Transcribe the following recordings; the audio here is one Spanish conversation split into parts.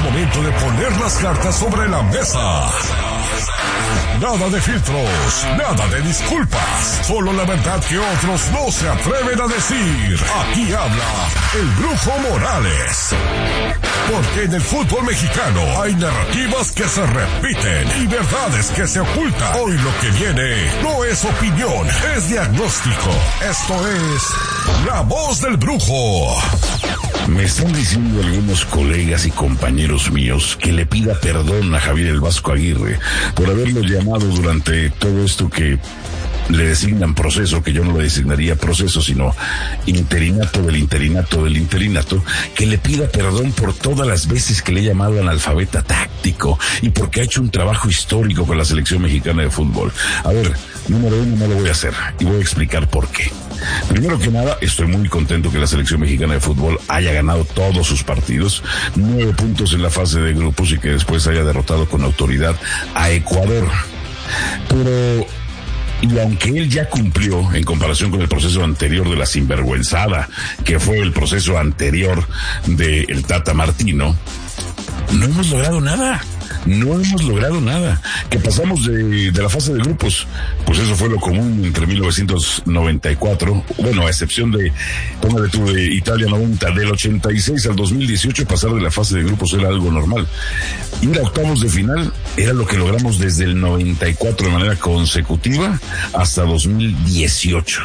momento de poner las cartas sobre la mesa. Nada de filtros, nada de disculpas, solo la verdad que otros no se atreven a decir. Aquí habla el Brujo Morales. Porque en el fútbol mexicano hay narrativas que se repiten y verdades que se ocultan. Hoy lo que viene no es opinión, es diagnóstico. Esto es La Voz del Brujo. Me están diciendo algunos colegas y compañeros míos que le pida perdón a Javier el Vasco Aguirre por haberlo llamado durante todo esto que le designan proceso, que yo no le designaría proceso, sino interinato del interinato del interinato, que le pida perdón por todas las veces que le he llamado analfabeta táctico y porque ha hecho un trabajo histórico con la selección mexicana de fútbol. A ver, número uno, no lo voy a hacer y voy a explicar por qué. Primero que nada, estoy muy contento que la selección mexicana de fútbol haya ganado todos sus partidos, 9 puntos en la fase de grupos y que después haya derrotado con autoridad a Ecuador. Pero, y aunque él ya cumplió en comparación con el proceso anterior de la sinvergüenzada, que fue el proceso anterior de el Tata Martino, no hemos logrado nada. No hemos logrado nada. Que pasamos de la fase de grupos, pues eso fue lo común entre 1994, bueno, a excepción de, póngale tú, de Italia 90, del 86 al 2018, pasar de la fase de grupos era algo normal. Ir a octavos de final era lo que logramos desde el 94 de manera consecutiva hasta 2018.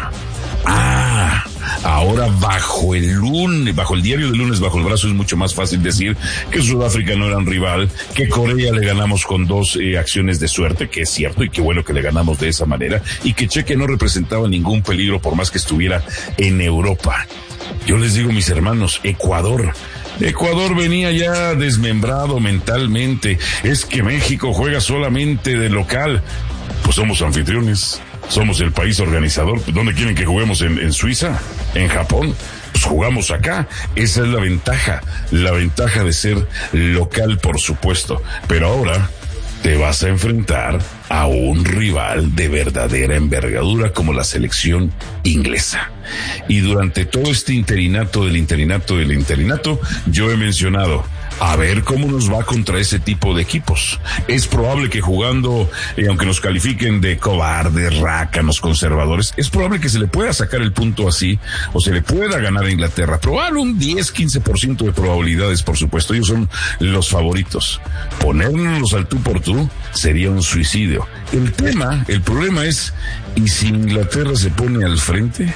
Ahora bajo el diario de lunes, bajo el brazo, es mucho más fácil decir que Sudáfrica no era un rival, que Corea le ganamos con 2 acciones de suerte, que es cierto y qué bueno que le ganamos de esa manera, y que Cheque no representaba ningún peligro por más que estuviera en Europa. Yo les digo, mis hermanos, Ecuador venía ya desmembrado mentalmente. Es que México juega solamente de local. Pues somos anfitriones. Somos el país organizador. ¿Dónde quieren que juguemos? ¿En Suiza? ¿En Japón? Pues jugamos acá. Esa es la ventaja de ser local, por supuesto. Pero ahora te vas a enfrentar a un rival de verdadera envergadura como la selección inglesa. Y durante todo este interinato, yo he mencionado, a ver cómo nos va contra ese tipo de equipos. Es probable que jugando, aunque nos califiquen de cobardes, rácanos, conservadores, es probable que se le pueda sacar el punto así, o se le pueda ganar a Inglaterra. Probable un 10-15% de probabilidades, por supuesto. Ellos son los favoritos. Ponernos al tú por tú sería un suicidio. El problema es, ¿y si Inglaterra se pone al frente?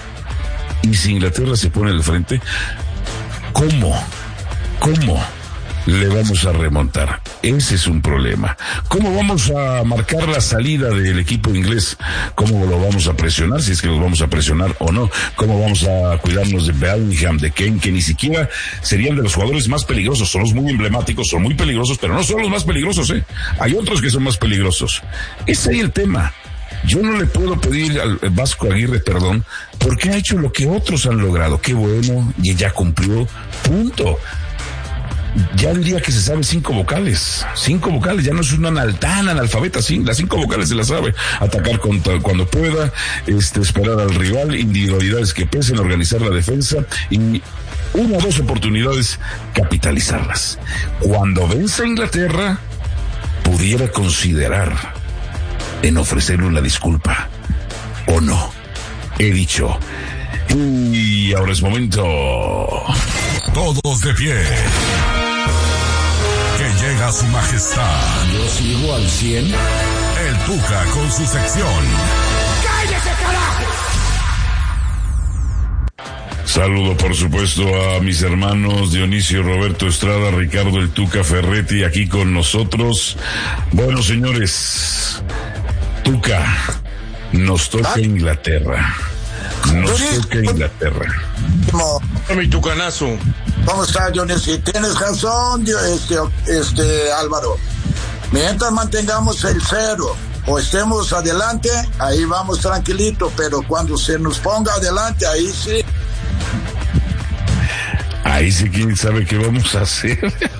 ¿Cómo le vamos a remontar? Ese es un problema. ¿Cómo vamos a marcar la salida del equipo inglés? ¿Cómo lo vamos a presionar? Si es que los vamos a presionar o no. ¿Cómo vamos a cuidarnos de Bellingham, de Kane, que ni siquiera serían de los jugadores más peligrosos? Son los muy emblemáticos, son muy peligrosos, pero no son los más peligrosos, Hay otros que son más peligrosos. Ese es ahí el tema. Yo no le puedo pedir al Vasco Aguirre perdón porque ha hecho lo que otros han logrado. Qué bueno, y ya cumplió, punto. Ya diría que se sabe 5 vocales, ya no es una tan analfabeta, las 5 vocales se las sabe. Atacar cuando pueda, esperar al rival, individualidades que pesen, organizar la defensa y 1 o 2 oportunidades, capitalizarlas. Cuando vence a Inglaterra, pudiera considerar en ofrecerle una disculpa, o no. He dicho, y ahora es momento. Todos de pie. Que llega su majestad. Yo sigo al 100. El Tuca con su sección. ¡Cállese, carajo! Saludo, por supuesto, a mis hermanos Dionisio Roberto Estrada, Ricardo el Tuca Ferretti, aquí con nosotros. Bueno, señores, Tuca, nos toca Inglaterra. Mi tucanazo. ¿Cómo estás, Johnny? Si tienes razón, Álvaro. Mientras mantengamos el 0 o estemos adelante, ahí vamos tranquilito, pero cuando se nos ponga adelante, ahí sí. Ahí sí, quién sabe qué vamos a hacer.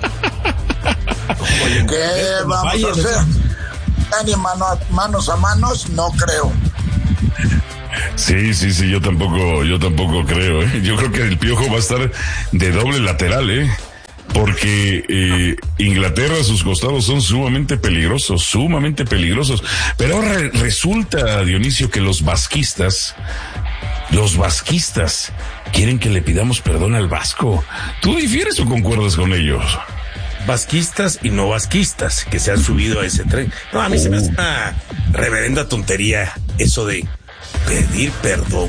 ¿Qué vamos a hacer? Ni manos a manos, no creo. Sí, yo tampoco creo, Yo creo que el Piojo va a estar de doble lateral, porque Inglaterra a sus costados son sumamente peligrosos. Pero ahora resulta, Dionisio, que los vasquistas quieren que le pidamos perdón al Vasco. ¿Tú difieres o concuerdas con ellos? Vasquistas y no vasquistas que se han subido a ese tren. No, a mí se me hace una reverenda tontería eso de pedir perdón.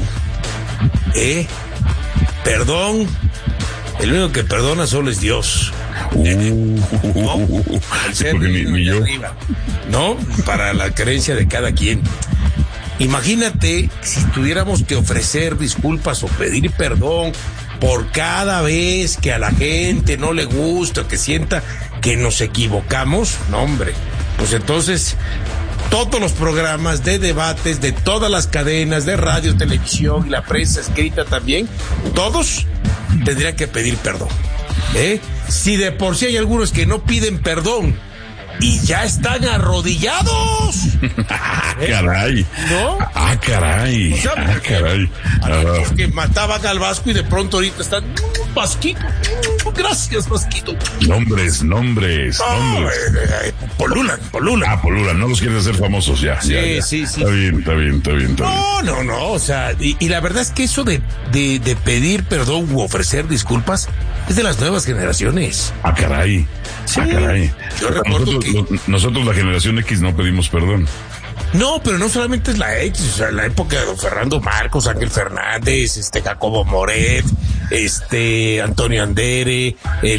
Perdón. El único que perdona solo es Dios. ¿No? El ser ni yo. Arriba, ¿no? Para la creencia de cada quien. Imagínate si tuviéramos que ofrecer disculpas o pedir perdón por cada vez que a la gente no le gusta o que sienta que nos equivocamos. No, hombre, pues entonces todos los programas de debates de todas las cadenas de radio, televisión y la prensa escrita también, todos tendrían que pedir perdón. Si de por sí hay algunos que no piden perdón y ya están arrodillados. Caray. ¿No? Caray. O sea, caray. Los que mataban al Vasco y de pronto ahorita están Vasquito. Gracias, Vasquito. Nombres. Polulan. Polulan, no los quieres hacer famosos ya. Sí. Está bien. No, o sea, y la verdad es que eso de pedir perdón u ofrecer disculpas es de las nuevas generaciones. Caray. Sí. Caray. Yo recuerdo nosotros la generación X no pedimos perdón. No, pero no solamente es la X, o sea, la época de don Fernando Marcos, Ángel Fernández, Jacobo Moret, Antonio Andere,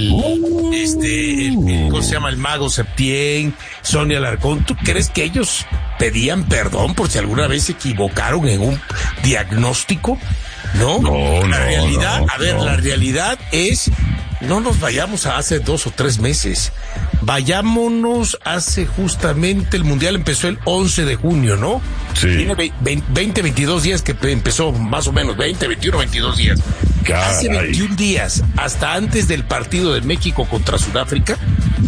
¿cómo se llama? El Mago Septién, Sonia Alarcón. ¿Tú crees que ellos pedían perdón por si alguna vez se equivocaron en un diagnóstico? No, la realidad es, no nos vayamos a hace 2 o 3 meses. Vayámonos hace justamente, el Mundial empezó el 11 de junio, ¿no? Sí. Tiene 22 días que empezó, más o menos, 22 días. Caray. Hace 21 días, hasta antes del partido de México contra Sudáfrica,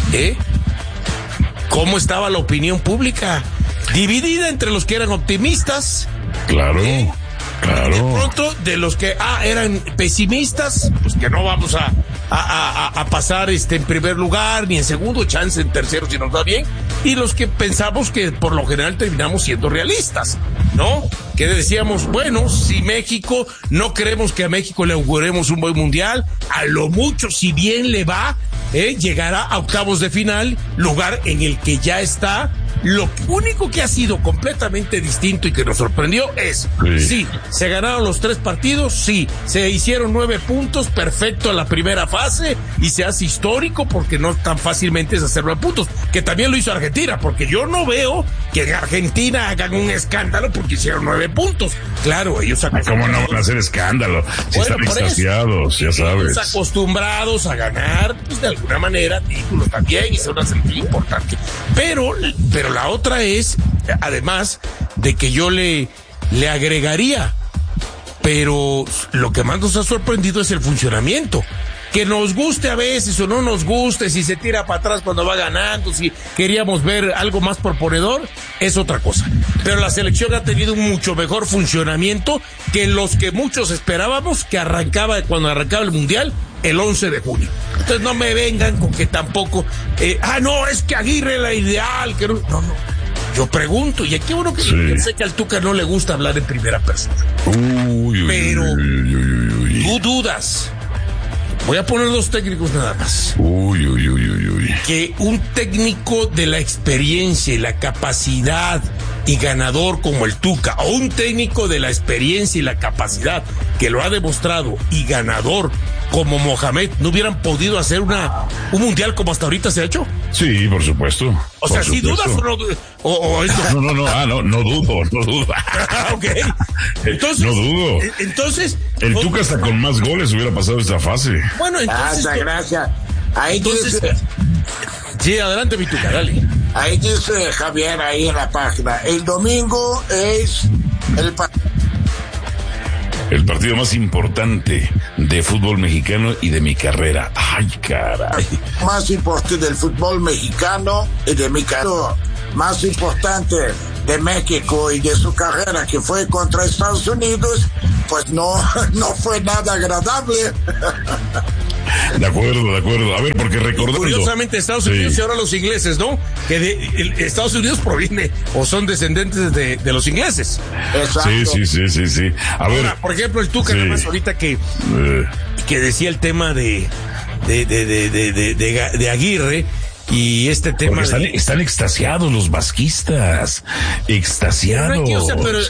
¿cómo estaba la opinión pública? Dividida entre los que eran optimistas. Claro. Claro. De pronto, de los que eran pesimistas, pues que no vamos a pasar en primer lugar, ni en segundo, chance en tercero si nos va bien, y los que pensamos que por lo general terminamos siendo realistas, ¿no? Que decíamos, bueno, si México, no creemos que a México le auguremos un buen mundial, a lo mucho, si bien le va, llegará a octavos de final, lugar en el que ya está. Lo único que ha sido completamente distinto y que nos sorprendió es, sí, se ganaron los 3 partidos, sí, se hicieron 9 puntos, perfecto a la primera fase, y se hace histórico porque no tan fácilmente es hacer 9 puntos, que también lo hizo Argentina, porque yo no veo que en Argentina hagan un escándalo porque hicieron 9 puntos. Claro, ellos ¿cómo no van a hacer escándalo? Si están extasiados, ya sabes. Están acostumbrados a ganar, pues de alguna manera, títulos también, y ser una selección importante. Pero la otra es, además de que yo le agregaría, pero lo que más nos ha sorprendido es el funcionamiento. Que nos guste a veces o no nos guste, si se tira para atrás cuando va ganando, si queríamos ver algo más proponedor, es otra cosa. Pero la selección ha tenido un mucho mejor funcionamiento que los que muchos esperábamos que cuando arrancaba el Mundial, el 11 de junio. Entonces no me vengan con que tampoco, no, es que Aguirre era ideal, que no. Yo pregunto, y aquí uno que sé que al Tuca no le gusta hablar en primera persona. Pero tú dudas. Voy a poner 2 técnicos nada más. Que un técnico de la experiencia y la capacidad y ganador como el Tuca, o un técnico de la experiencia y la capacidad que lo ha demostrado y ganador como Mohamed, ¿no hubieran podido hacer un mundial como hasta ahorita se ha hecho? Sí, por supuesto. O sea, si dudas o esto... No dudo. Ok. Entonces, no dudo. Entonces... El Tuca hasta con más goles hubiera pasado esta fase. Bueno, entonces... Gracias. Ahí entonces, dice... Sí, adelante, mi Tuca, dale. Ahí dice Javier, ahí en la página. El domingo es el partido más importante de fútbol mexicano y de mi carrera. Ay, caray. Más importante del fútbol mexicano y de mi carrera. Más importante de México y de su carrera, que fue contra Estados Unidos, pues no fue nada agradable. De acuerdo. A ver, porque recordando. Curiosamente, Estados Unidos y ahora los ingleses, ¿no? Que Estados Unidos proviene o son descendentes de los ingleses. Exacto. Sí. A ver. Ahora, por ejemplo, el Tuca, nada más ahorita que decía el tema de Aguirre. Y este tema están extasiados los vasquistas, extasiados. Pero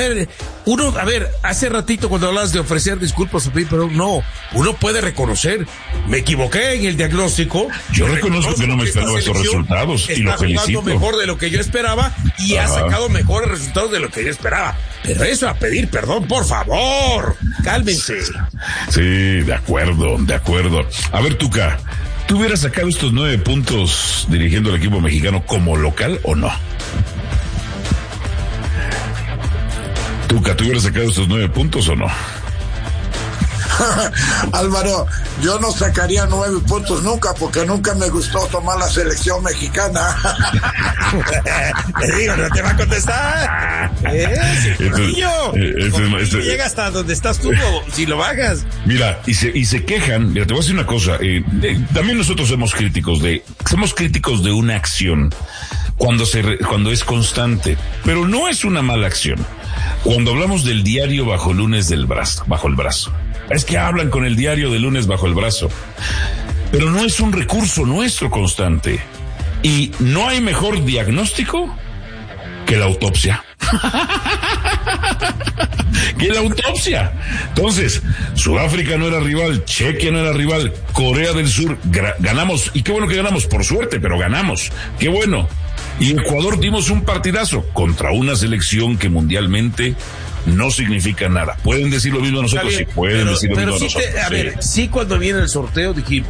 hace ratito cuando hablas de ofrecer disculpas, pero no, uno puede reconocer, me equivoqué en el diagnóstico. Yo reconozco que no me esperaba estos resultados y lo felicito. Está jugando mejor de lo que yo esperaba y ha sacado mejores resultados de lo que yo esperaba. Pero eso a pedir perdón, por favor, cálmense. Sí, de acuerdo. A ver, Tuca, ¿tú hubieras sacado estos 9 puntos dirigiendo al equipo mexicano como local o no? Tuca, ¿tú hubieras sacado estos 9 puntos o no? Álvaro, yo no sacaría 9 puntos nunca porque nunca me gustó tomar la selección mexicana. Te digo, no te va a contestar. Llega hasta donde estás tú, si lo bajas. Mira, y se quejan. Mira, te voy a decir una cosa. También nosotros somos críticos de una acción cuando es constante, pero no es una mala acción. Cuando hablamos del diario bajo el brazo. Es que hablan con el diario de lunes bajo el brazo. Pero no es un recurso nuestro constante. Y no hay mejor diagnóstico que la autopsia. Entonces, Sudáfrica no era rival, Chequia no era rival, Corea del Sur, ganamos. Y qué bueno que ganamos, por suerte, pero ganamos. Qué bueno. Y Ecuador dimos un partidazo contra una selección que mundialmente no significa nada. Pueden decir lo mismo a nosotros, sí pueden decir lo mismo a nosotros. Sí, cuando viene el sorteo dijimos,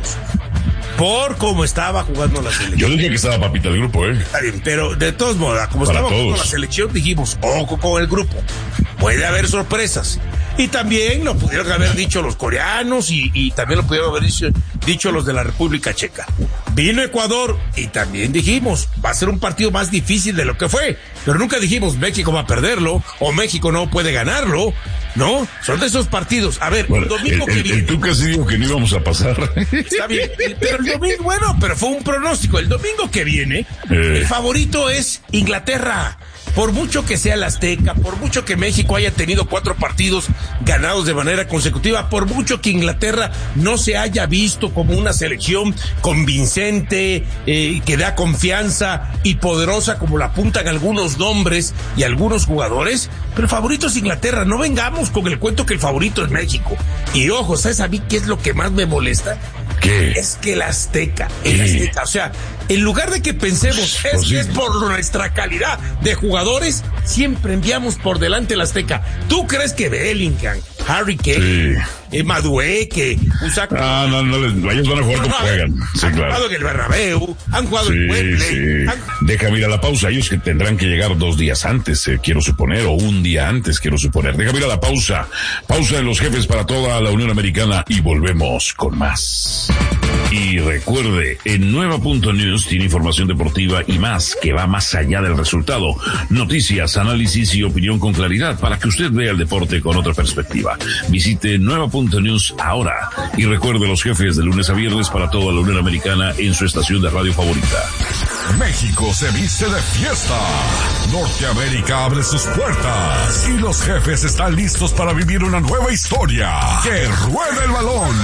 por cómo estaba jugando la selección. Yo dije que estaba papita el grupo, Está bien, pero de todos modos, como estaba jugando la selección, dijimos, ojo con el grupo. Puede haber sorpresas. Y también lo pudieron haber dicho los coreanos y también lo pudieron haber dicho los de la República Checa. Vino Ecuador y también dijimos, va a ser un partido más difícil de lo que fue. Pero nunca dijimos México va a perderlo o México no puede ganarlo. No, son de esos partidos. A ver, el domingo que viene. El Tuca sí dijo que no íbamos a pasar. Está bien, pero el domingo, pero fue un pronóstico. El domingo que viene, el favorito es Inglaterra. Por mucho que sea el Azteca, por mucho que México haya tenido 4 partidos ganados de manera consecutiva, por mucho que Inglaterra no se haya visto como una selección convincente, que da confianza y poderosa como la apuntan algunos nombres y algunos jugadores, pero el favorito es Inglaterra. No vengamos con el cuento que el favorito es México. Y ojo, ¿sabes a mí qué es lo que más me molesta? ¿Qué? Es que el Azteca, o sea, en lugar de que pensemos que es por nuestra calidad de jugadores, siempre enviamos por delante el Azteca. ¿Tú crees que Bellingham, Harry Kane, Madueke, Usaco... No, ellos van a jugar como juegan. Sí, han jugado en el Bernabéu, han jugado en Wembley. Déjame ir a la pausa. Ellos que tendrán que llegar 2 días antes, quiero suponer, o un día antes, quiero suponer. Déjame ir a la pausa. Pausa de los jefes para toda la Unión Americana y volvemos con más. Y recuerde, en Nueva.News tiene información deportiva y más que va más allá del resultado. Noticias, análisis y opinión con claridad para que usted vea el deporte con otra perspectiva. Visite Nueva.News ahora y recuerde los jefes de lunes a viernes para toda la Unión Americana en su estación de radio favorita. México se viste de fiesta. Norteamérica abre sus puertas y los jefes están listos para vivir una nueva historia. ¡Que ruede el balón!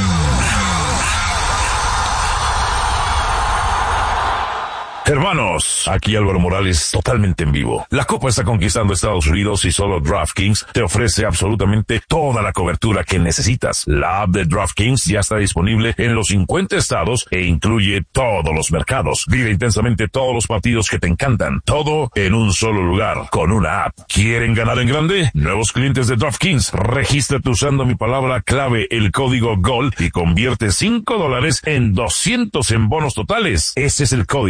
Hermanos, aquí Álvaro Morales, totalmente en vivo. La Copa está conquistando Estados Unidos y solo DraftKings te ofrece absolutamente toda la cobertura que necesitas. La app de DraftKings ya está disponible en los 50 estados e incluye todos los mercados. Vive intensamente todos los partidos que te encantan, todo en un solo lugar, con una app. ¿Quieren ganar en grande? Nuevos clientes de DraftKings, regístrate usando mi palabra clave, el código GOL, y convierte $5 en 200 en bonos totales. Ese es el código GOL.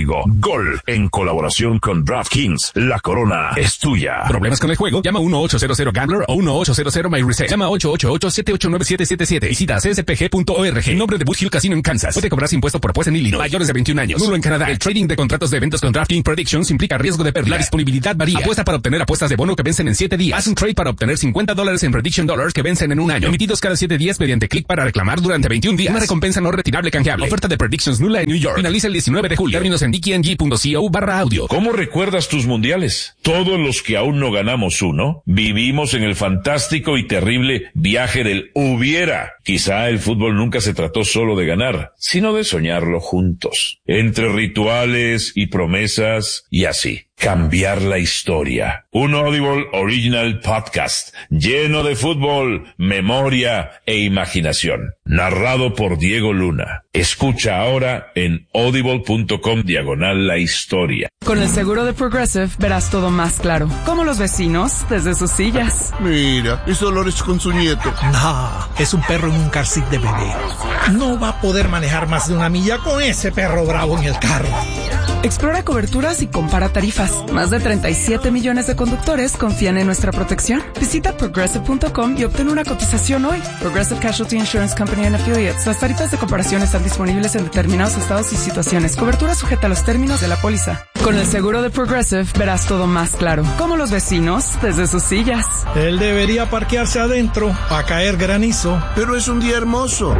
Gol, en colaboración con DraftKings. La corona es tuya. ¿Problemas con el juego? Llama 1-800-GAMBLER o 1-800-MyReset. Llama 888-789-7777. Visita cspg.org. Nombre de Bush Hill Casino en Kansas. Puede cobrarse impuesto por en Illinois. Mayores de 21 años. Nulo en Canadá. El trading de contratos de eventos con DraftKings Predictions implica riesgo de pérdida. La disponibilidad varía. Apuesta para obtener apuestas de bono que vencen en 7 días. Haz un trade para obtener $50 en Prediction Dollars que vencen en un año. Emitidos cada 7 días mediante clic para reclamar durante 21 días. Una recompensa no retirable canjeable. Oferta de Predictions nula en New York. Finaliza el 19 de julio. Términos en dkng.co/audio. ¿Cómo recuerdas tus mundiales? Todos los que aún no ganamos uno, vivimos en el fantástico y terrible viaje del hubiera. Quizá el fútbol nunca se trató solo de ganar, sino de soñarlo juntos. Entre rituales y promesas y así. Cambiar la historia. Un Audible Original Podcast lleno de fútbol, memoria e imaginación. Narrado por Diego Luna. Escucha ahora en audible.com/la historia. Con el seguro de Progressive verás todo más claro. Como los vecinos desde sus sillas. Mira, es Dolores con su nieto. No, es un perro en un car seat de bebé. No va a poder manejar más de 1 milla con ese perro bravo en el carro. Explora coberturas y compara tarifas. Más de 37 millones de conductores confían en nuestra protección. Visita Progressive.com y obtén una cotización hoy. Progressive Casualty Insurance Company and Affiliates. Las tarifas de comparación están disponibles en determinados estados y situaciones. Cobertura sujeta a los términos de la póliza. Con el seguro de Progressive verás todo más claro. Como los vecinos desde sus sillas. Él debería parquearse adentro a caer granizo. Pero es un día hermoso.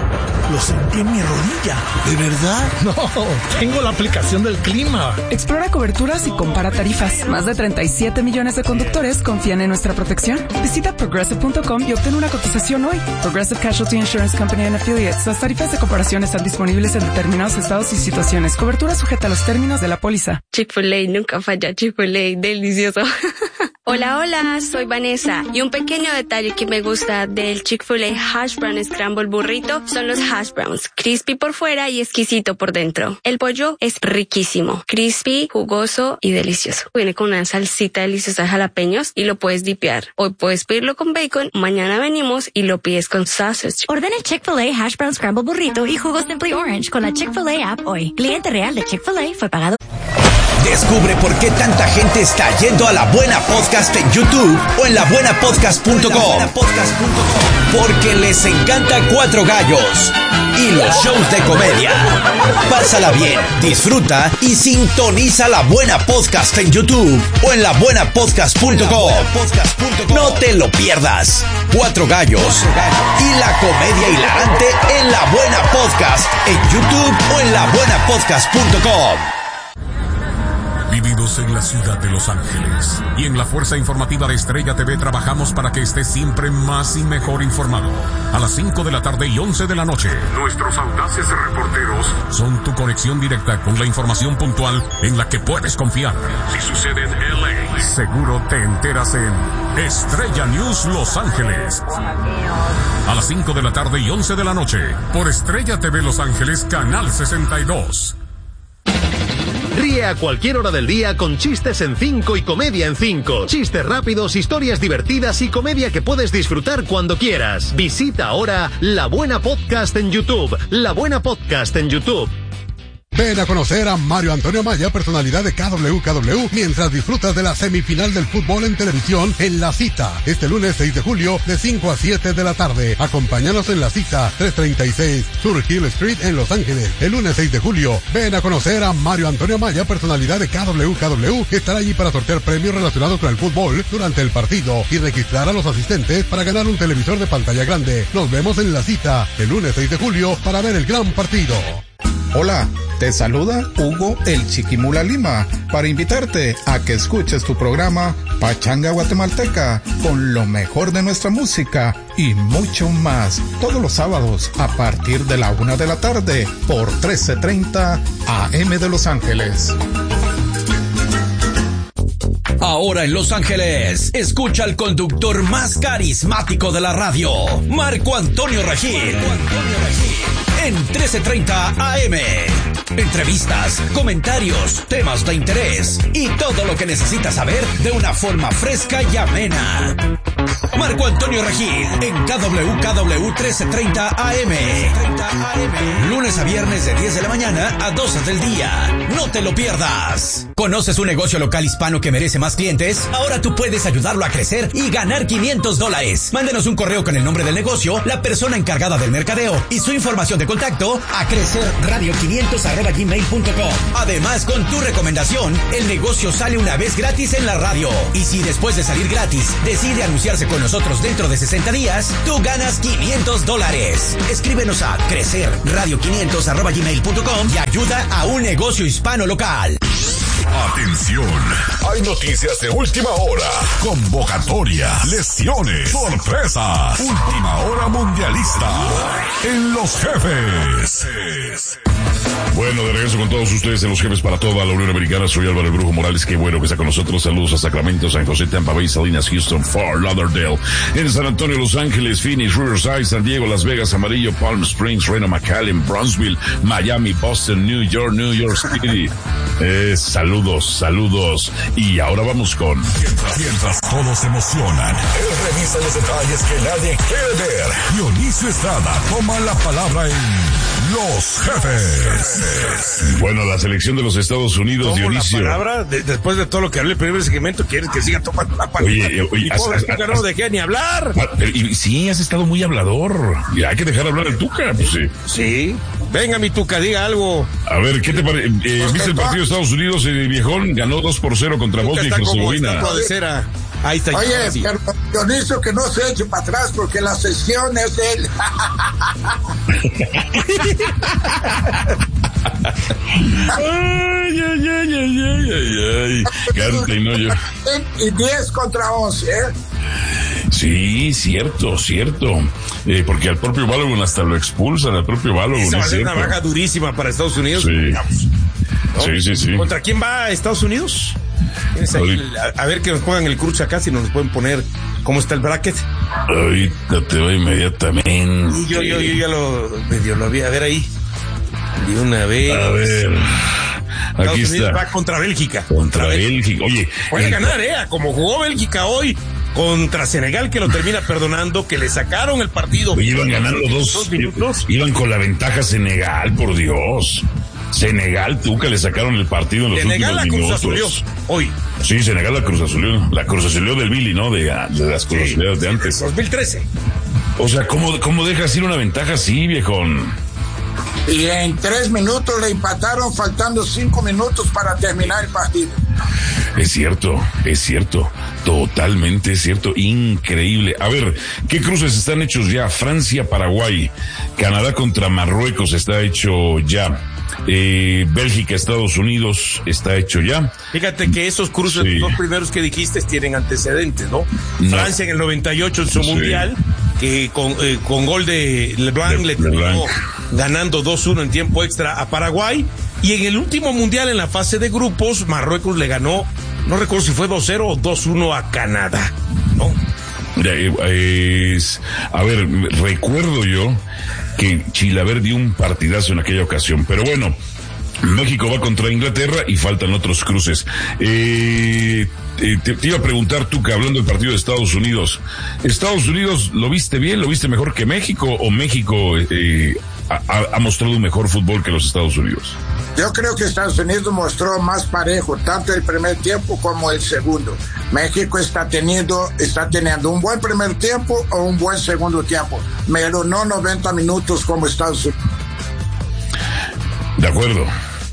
Lo sentí en mi rodilla. ¿De verdad? No, tengo la aplicación del clima. Explora coberturas y compara tarifas. Más de 37 millones de conductores confían en nuestra protección. Visita Progressive.com y obtén una cotización hoy. Progressive Casualty Insurance Company and Affiliates. Las tarifas de comparación están disponibles en determinados estados y situaciones. Cobertura sujeta a los términos de la póliza. Chick-fil-A, nunca falla. Chick-fil-A, delicioso. Hola, hola, soy Vanessa y un pequeño detalle que me gusta del Chick-fil-A Hash Brown Scramble Burrito son los hash browns, crispy por fuera y exquisito por dentro. El pollo es riquísimo, crispy, jugoso y delicioso. Viene con una salsita deliciosa de jalapeños y lo puedes dipear. Hoy puedes pedirlo con bacon, mañana venimos y lo pides con sausage. Ordena el Chick-fil-A Hash Brown Scramble Burrito y jugo Simply Orange con la Chick-fil-A app hoy. Cliente real de Chick-fil-A fue pagado. Descubre por qué tanta gente está yendo a La Buena Podcast en YouTube o en labuenapodcast.com. Porque les encanta Cuatro Gallos y los shows de comedia. Pásala bien, disfruta y sintoniza La Buena Podcast en YouTube o en labuenapodcast.com. No te lo pierdas. Cuatro Gallos y la comedia hilarante en La Buena Podcast en YouTube o en labuenapodcast.com. Vividos en la ciudad de Los Ángeles y en la fuerza informativa de Estrella TV trabajamos para que estés siempre más y mejor informado. A las 5 de la tarde y 11 de la noche, nuestros audaces reporteros son tu conexión directa con la información puntual en la que puedes confiar. Si sucede en LA, seguro te enteras en Estrella News Los Ángeles. A las 5 de la tarde y 11 de la noche, por Estrella TV Los Ángeles, Canal 62. Ríe a cualquier hora del día con Chistes en 5 y Comedia en 5. Chistes rápidos, historias divertidas y comedia que puedes disfrutar cuando quieras. Visita ahora La Buena Podcast en YouTube. La Buena Podcast en YouTube. Ven a conocer a Mario Antonio Maya, personalidad de KWKW, mientras disfrutas de la semifinal del fútbol en televisión en La Cita. Este lunes 6 de julio, de 5 a 7 de la tarde. Acompáñanos en La Cita, 336 Sur Hill Street en Los Ángeles. El lunes 6 de julio, ven a conocer a Mario Antonio Maya, personalidad de KWKW, que estará allí para sortear premios relacionados con el fútbol durante el partido y registrar a los asistentes para ganar un televisor de pantalla grande. Nos vemos en La Cita, el lunes 6 de julio, para ver el gran partido. Hola, te saluda Hugo el Chiquimula Lima para invitarte a que escuches tu programa Pachanga Guatemalteca con lo mejor de nuestra música y mucho más todos los sábados a partir de la 1 de la tarde por 1330 AM de Los Ángeles. Ahora en Los Ángeles, escucha al conductor más carismático de la radio, Marco Antonio Regil. En 1330 AM. Entrevistas, comentarios, temas de interés y todo lo que necesitas saber de una forma fresca y amena. Marco Antonio Regil en KWKW 1330 AM. Lunes a viernes de 10 de la mañana a 12 del día. No te lo pierdas. ¿Conoces un negocio local hispano que merece más clientes? Ahora tú puedes ayudarlo a crecer y ganar $500. Mándenos un correo con el nombre del negocio, la persona encargada del mercadeo y su información de contacto a crecerradio500@gmail.com. Además, con tu recomendación, el negocio sale una vez gratis en la radio. Y si después de salir gratis decide anunciarse con nosotros dentro de 60 días, tú ganas $500. Escríbenos a crecerradio500@gmail.com y ayuda a un negocio hispano local. Atención, hay noticias de última hora, convocatorias, lesiones, sorpresas, última hora mundialista en Los Jefes. Bueno, de regreso con todos ustedes en Los Jefes para toda la Unión Americana. Soy Álvaro El Brujo Morales, qué bueno que está con nosotros. Saludos a Sacramento, San José, Tampa Bay, Salinas, Houston, Fort Lauderdale, en San Antonio, Los Ángeles, Phoenix, Riverside, San Diego, Las Vegas, Amarillo, Palm Springs, Reno, McAllen, Brownsville, Miami, Boston, New York City. Saludos. Y ahora vamos con... Mientras todos se emocionan, él revisa los detalles que nadie quiere ver. Dionisio Estrada toma la palabra en Los Jefes. Bueno, la selección de los Estados Unidos, Dionisio. La palabra, después de todo lo que hablé en el primer segmento, ¿quieres que siga tomando la palabra? Oye, no dejé ni hablar. Sí, has estado muy hablador. Ya hay que dejar hablar al Tuca, pues sí. Sí. Venga, mi Tuca, diga algo. A ver, ¿qué te parece? ¿Viste el partido de Estados Unidos? Viejón ganó 2-0 contra Bosnia y Herzegovina. Ahí está. Oye, pero Dionisio, que no se eche para atrás porque la sesión es de él. Ay. Canta y no yo. Y 10 contra 11, ¿eh? Sí, cierto. Porque al propio Balogun hasta lo expulsan, al propio Balogun. Esa va a ser una baja durísima para Estados Unidos. Sí. ¿No? Sí. ¿Contra quién va Estados Unidos? A ver que nos pongan el cruce acá, si nos pueden poner cómo está el bracket. Ahorita te voy inmediatamente. Y yo ya lo vi, a ver ahí. De una vez. A ver. Aquí Estados Unidos está. va contra Bélgica. Contra Bélgica. Oye. Puede ganar, como jugó Bélgica hoy contra Senegal, que lo termina perdonando, que le sacaron el partido. Oye, iban ganando 2 minutos. Iban con la ventaja Senegal, por Dios. Senegal, Tuca, le sacaron el partido en los Senegal últimos minutos. Senegal la Cruz Azulió hoy. Sí, Senegal la Cruz Azulió. La Cruz Azulió del Billy, ¿no? De las Cruz Azulió de antes. 2013. O sea, ¿cómo dejas ir una ventaja así, viejón? Y en 3 minutos le empataron, faltando 5 minutos para terminar el partido. Es cierto. Totalmente cierto. Increíble. A ver, ¿qué cruces están hechos ya? Francia, Paraguay. Canadá contra Marruecos está hecho ya. Bélgica, Estados Unidos está hecho ya. Fíjate que esos cruces, los dos primeros que dijiste, tienen antecedentes, ¿no? Francia en el 98 en su mundial, que con gol de Leblanc le terminó ganando 2-1 en tiempo extra a Paraguay. Y en el último mundial, en la fase de grupos, Marruecos le ganó, no recuerdo si fue 2-0 o 2-1 a Canadá, ¿no? A ver, recuerdo yo que Chilaver dio un partidazo en aquella ocasión, pero bueno, México va contra Inglaterra y faltan otros cruces. Te iba a preguntar, tú, que hablando del partido de Estados Unidos, ¿lo viste bien? ¿Lo viste mejor que México? ¿O México ha mostrado un mejor fútbol que los Estados Unidos? Yo creo que Estados Unidos mostró más parejo, tanto el primer tiempo como el segundo. México está teniendo un buen primer tiempo o un buen segundo tiempo, pero no 90 minutos como Estados Unidos. De acuerdo.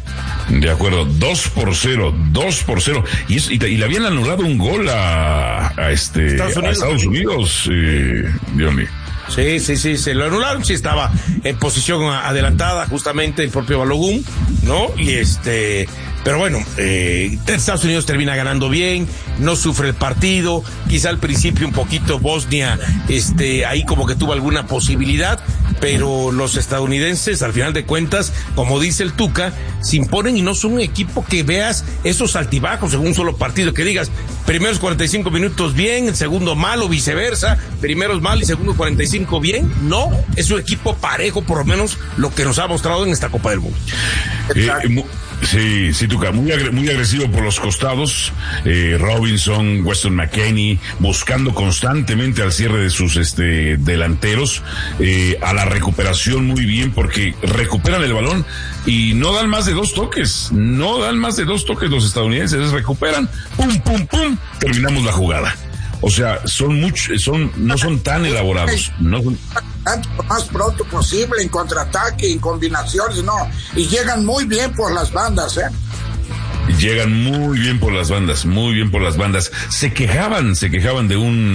2-0. Y le habían anulado un gol a Estados Unidos, Diony. Sí, se lo anularon, sí estaba en posición adelantada, justamente el propio Balogun, ¿no? Pero bueno, Estados Unidos termina ganando bien, no sufre el partido, quizá al principio un poquito Bosnia, ahí como que tuvo alguna posibilidad, pero los estadounidenses, al final de cuentas, como dice el Tuca, se imponen y no son un equipo que veas esos altibajos en un solo partido, que digas, primeros 45 minutos bien, el segundo mal o viceversa, primeros mal y segundo 45 bien. No, es un equipo parejo, por lo menos lo que nos ha mostrado en esta Copa del Mundo. Sí, Tuca, muy agresivo por los costados, Robinson, Weston McKennie, buscando constantemente al cierre de sus delanteros, a la recuperación muy bien, porque recuperan el balón y no dan más de dos toques los estadounidenses, recuperan, pum, pum, pum, terminamos la jugada. O sea, no son tan elaborados, no son... Lo más pronto posible, en contraataque, en combinaciones, y llegan muy bien por las bandas, Llegan muy bien por las bandas. Se quejaban de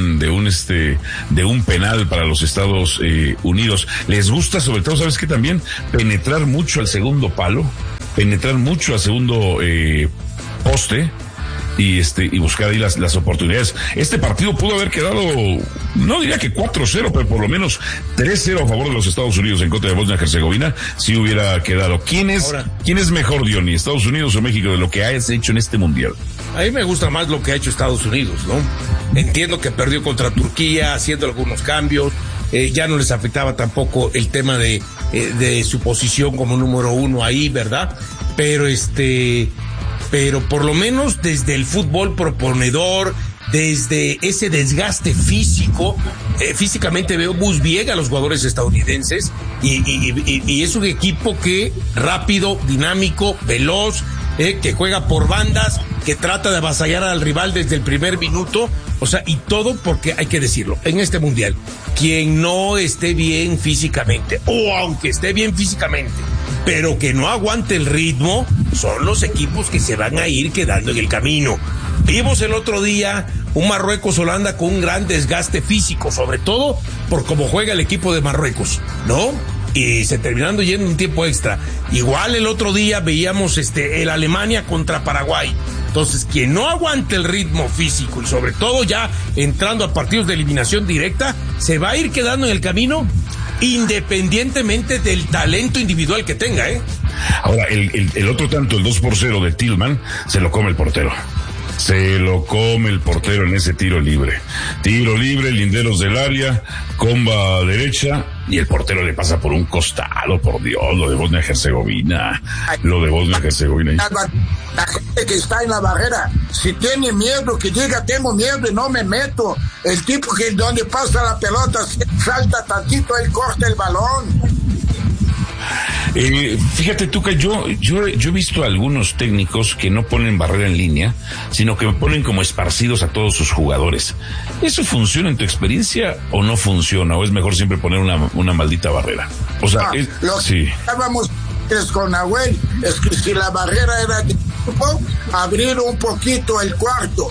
un penal para los Estados Unidos. Les gusta, sobre todo, ¿sabes qué? También penetrar mucho al segundo palo, penetrar mucho al segundo poste. Y buscar ahí las oportunidades. Este partido pudo haber quedado, no diría que 4-0, pero por lo menos 3-0 a favor de los Estados Unidos en contra de Bosnia-Herzegovina, si hubiera quedado. ¿Quién es mejor, Diony, Estados Unidos o México, de lo que hayas hecho en este mundial? A mí me gusta más lo que ha hecho Estados Unidos, ¿no? Entiendo que perdió contra Turquía, haciendo algunos cambios, ya no les afectaba tampoco el tema de su posición como número 1 ahí, ¿verdad? Pero por lo menos desde el fútbol proponedor, desde ese desgaste físico, físicamente veo muy bien a los jugadores estadounidenses y es un equipo que rápido, dinámico, veloz, que juega por bandas, que trata de avasallar al rival desde el primer minuto, o sea, y todo porque hay que decirlo, en este mundial, quien no esté bien físicamente, o aunque esté bien físicamente, pero que no aguante el ritmo, son los equipos que se van a ir quedando en el camino. Vimos el otro día un Marruecos-Holanda con un gran desgaste físico, sobre todo por cómo juega el equipo de Marruecos, ¿no? Y se terminando yendo un tiempo extra. Igual el otro día veíamos el Alemania contra Paraguay. Entonces, quien no aguante el ritmo físico y sobre todo ya entrando a partidos de eliminación directa, se va a ir quedando en el camino independientemente del talento individual que tenga, Ahora, el otro tanto, el 2-0 de Tillman, se lo come el portero. Se lo come el portero en ese tiro libre. Tiro libre, linderos del área, comba derecha, y el portero le pasa por un costado, por Dios, lo de Bosnia-Herzegovina. La gente que está en la barrera, si tiene miedo, que diga tengo miedo y no me meto. El tipo que donde pasa la pelota salta tantito, él corta el balón. Fíjate, Tuca, yo he visto a algunos técnicos que no ponen barrera en línea, sino que ponen como esparcidos a todos sus jugadores. ¿Eso funciona en tu experiencia o no funciona? ¿O es mejor siempre poner una maldita barrera? O sea, sí. Estábamos con Nahuel, es que si la barrera era de grupo, abrir un poquito el cuarto.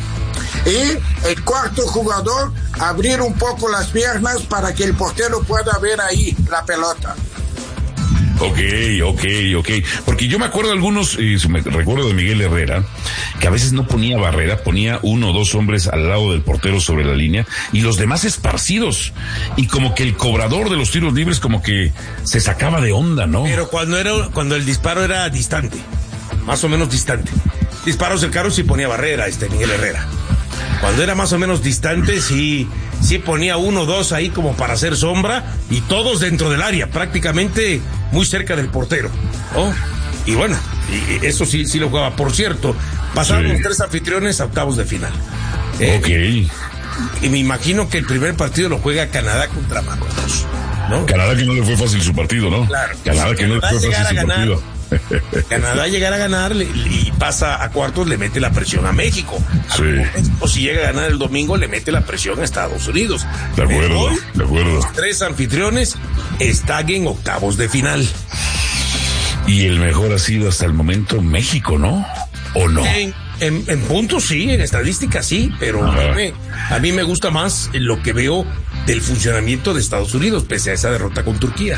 Y el cuarto jugador, abrir un poco las piernas para que el portero pueda ver ahí la pelota. Ok. Porque yo me acuerdo de algunos, recuerdo de Miguel Herrera, que a veces no ponía barrera, ponía 1 o 2 hombres al lado del portero sobre la línea y los demás esparcidos. Y como que el cobrador de los tiros libres como que se sacaba de onda, ¿no? Pero cuando el disparo era distante, más o menos distante. Disparos cercanos sí ponía barrera Miguel Herrera. Cuando era más o menos distante, sí ponía 1 o 2 ahí como para hacer sombra y todos dentro del área, prácticamente muy cerca del portero, ¿no? Y bueno, y eso sí lo jugaba. Por cierto, pasaron los 3 anfitriones a octavos de final. Y me imagino que el primer partido lo juega Canadá contra Marruecos, ¿no? Canadá que no le fue fácil su partido, ¿no? Claro. Canadá que no le fue fácil su partido. Canadá llegar a ganar y pasa a cuartos, le mete la presión a México. O si llega a ganar el domingo, le mete la presión a Estados Unidos. De acuerdo. Los 3 anfitriones están en octavos de final. Y el mejor ha sido hasta el momento México, ¿no? ¿O no? En puntos sí, en estadísticas sí, pero a mí me gusta más lo que veo del funcionamiento de Estados Unidos, pese a esa derrota con Turquía.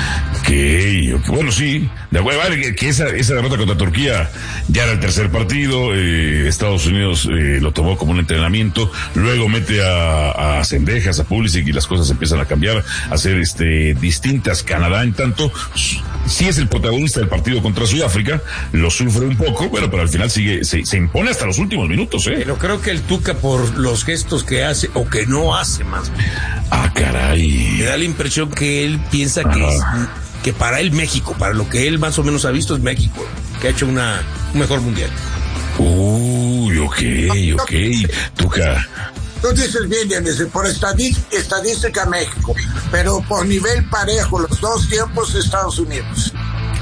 Bueno, sí, que esa derrota contra Turquía ya era el tercer partido, Estados Unidos lo tomó como un entrenamiento, luego mete a Cendejas, a Pulisic y las cosas empiezan a cambiar, a ser distintas. Canadá, en tanto, sí es el protagonista del partido contra Sudáfrica, lo sufre un poco, pero al final se impone hasta los últimos minutos, Pero creo que el Tuca, por los gestos que hace, o que no hace más, caray, me da la impresión que él piensa que para él México, para lo que él más o menos ha visto es México, que ha hecho un mejor mundial. Uy, ok, Tuca. Tú dices bien, Dionisio, por estadística México, pero por nivel parejo, los dos tiempos Estados Unidos.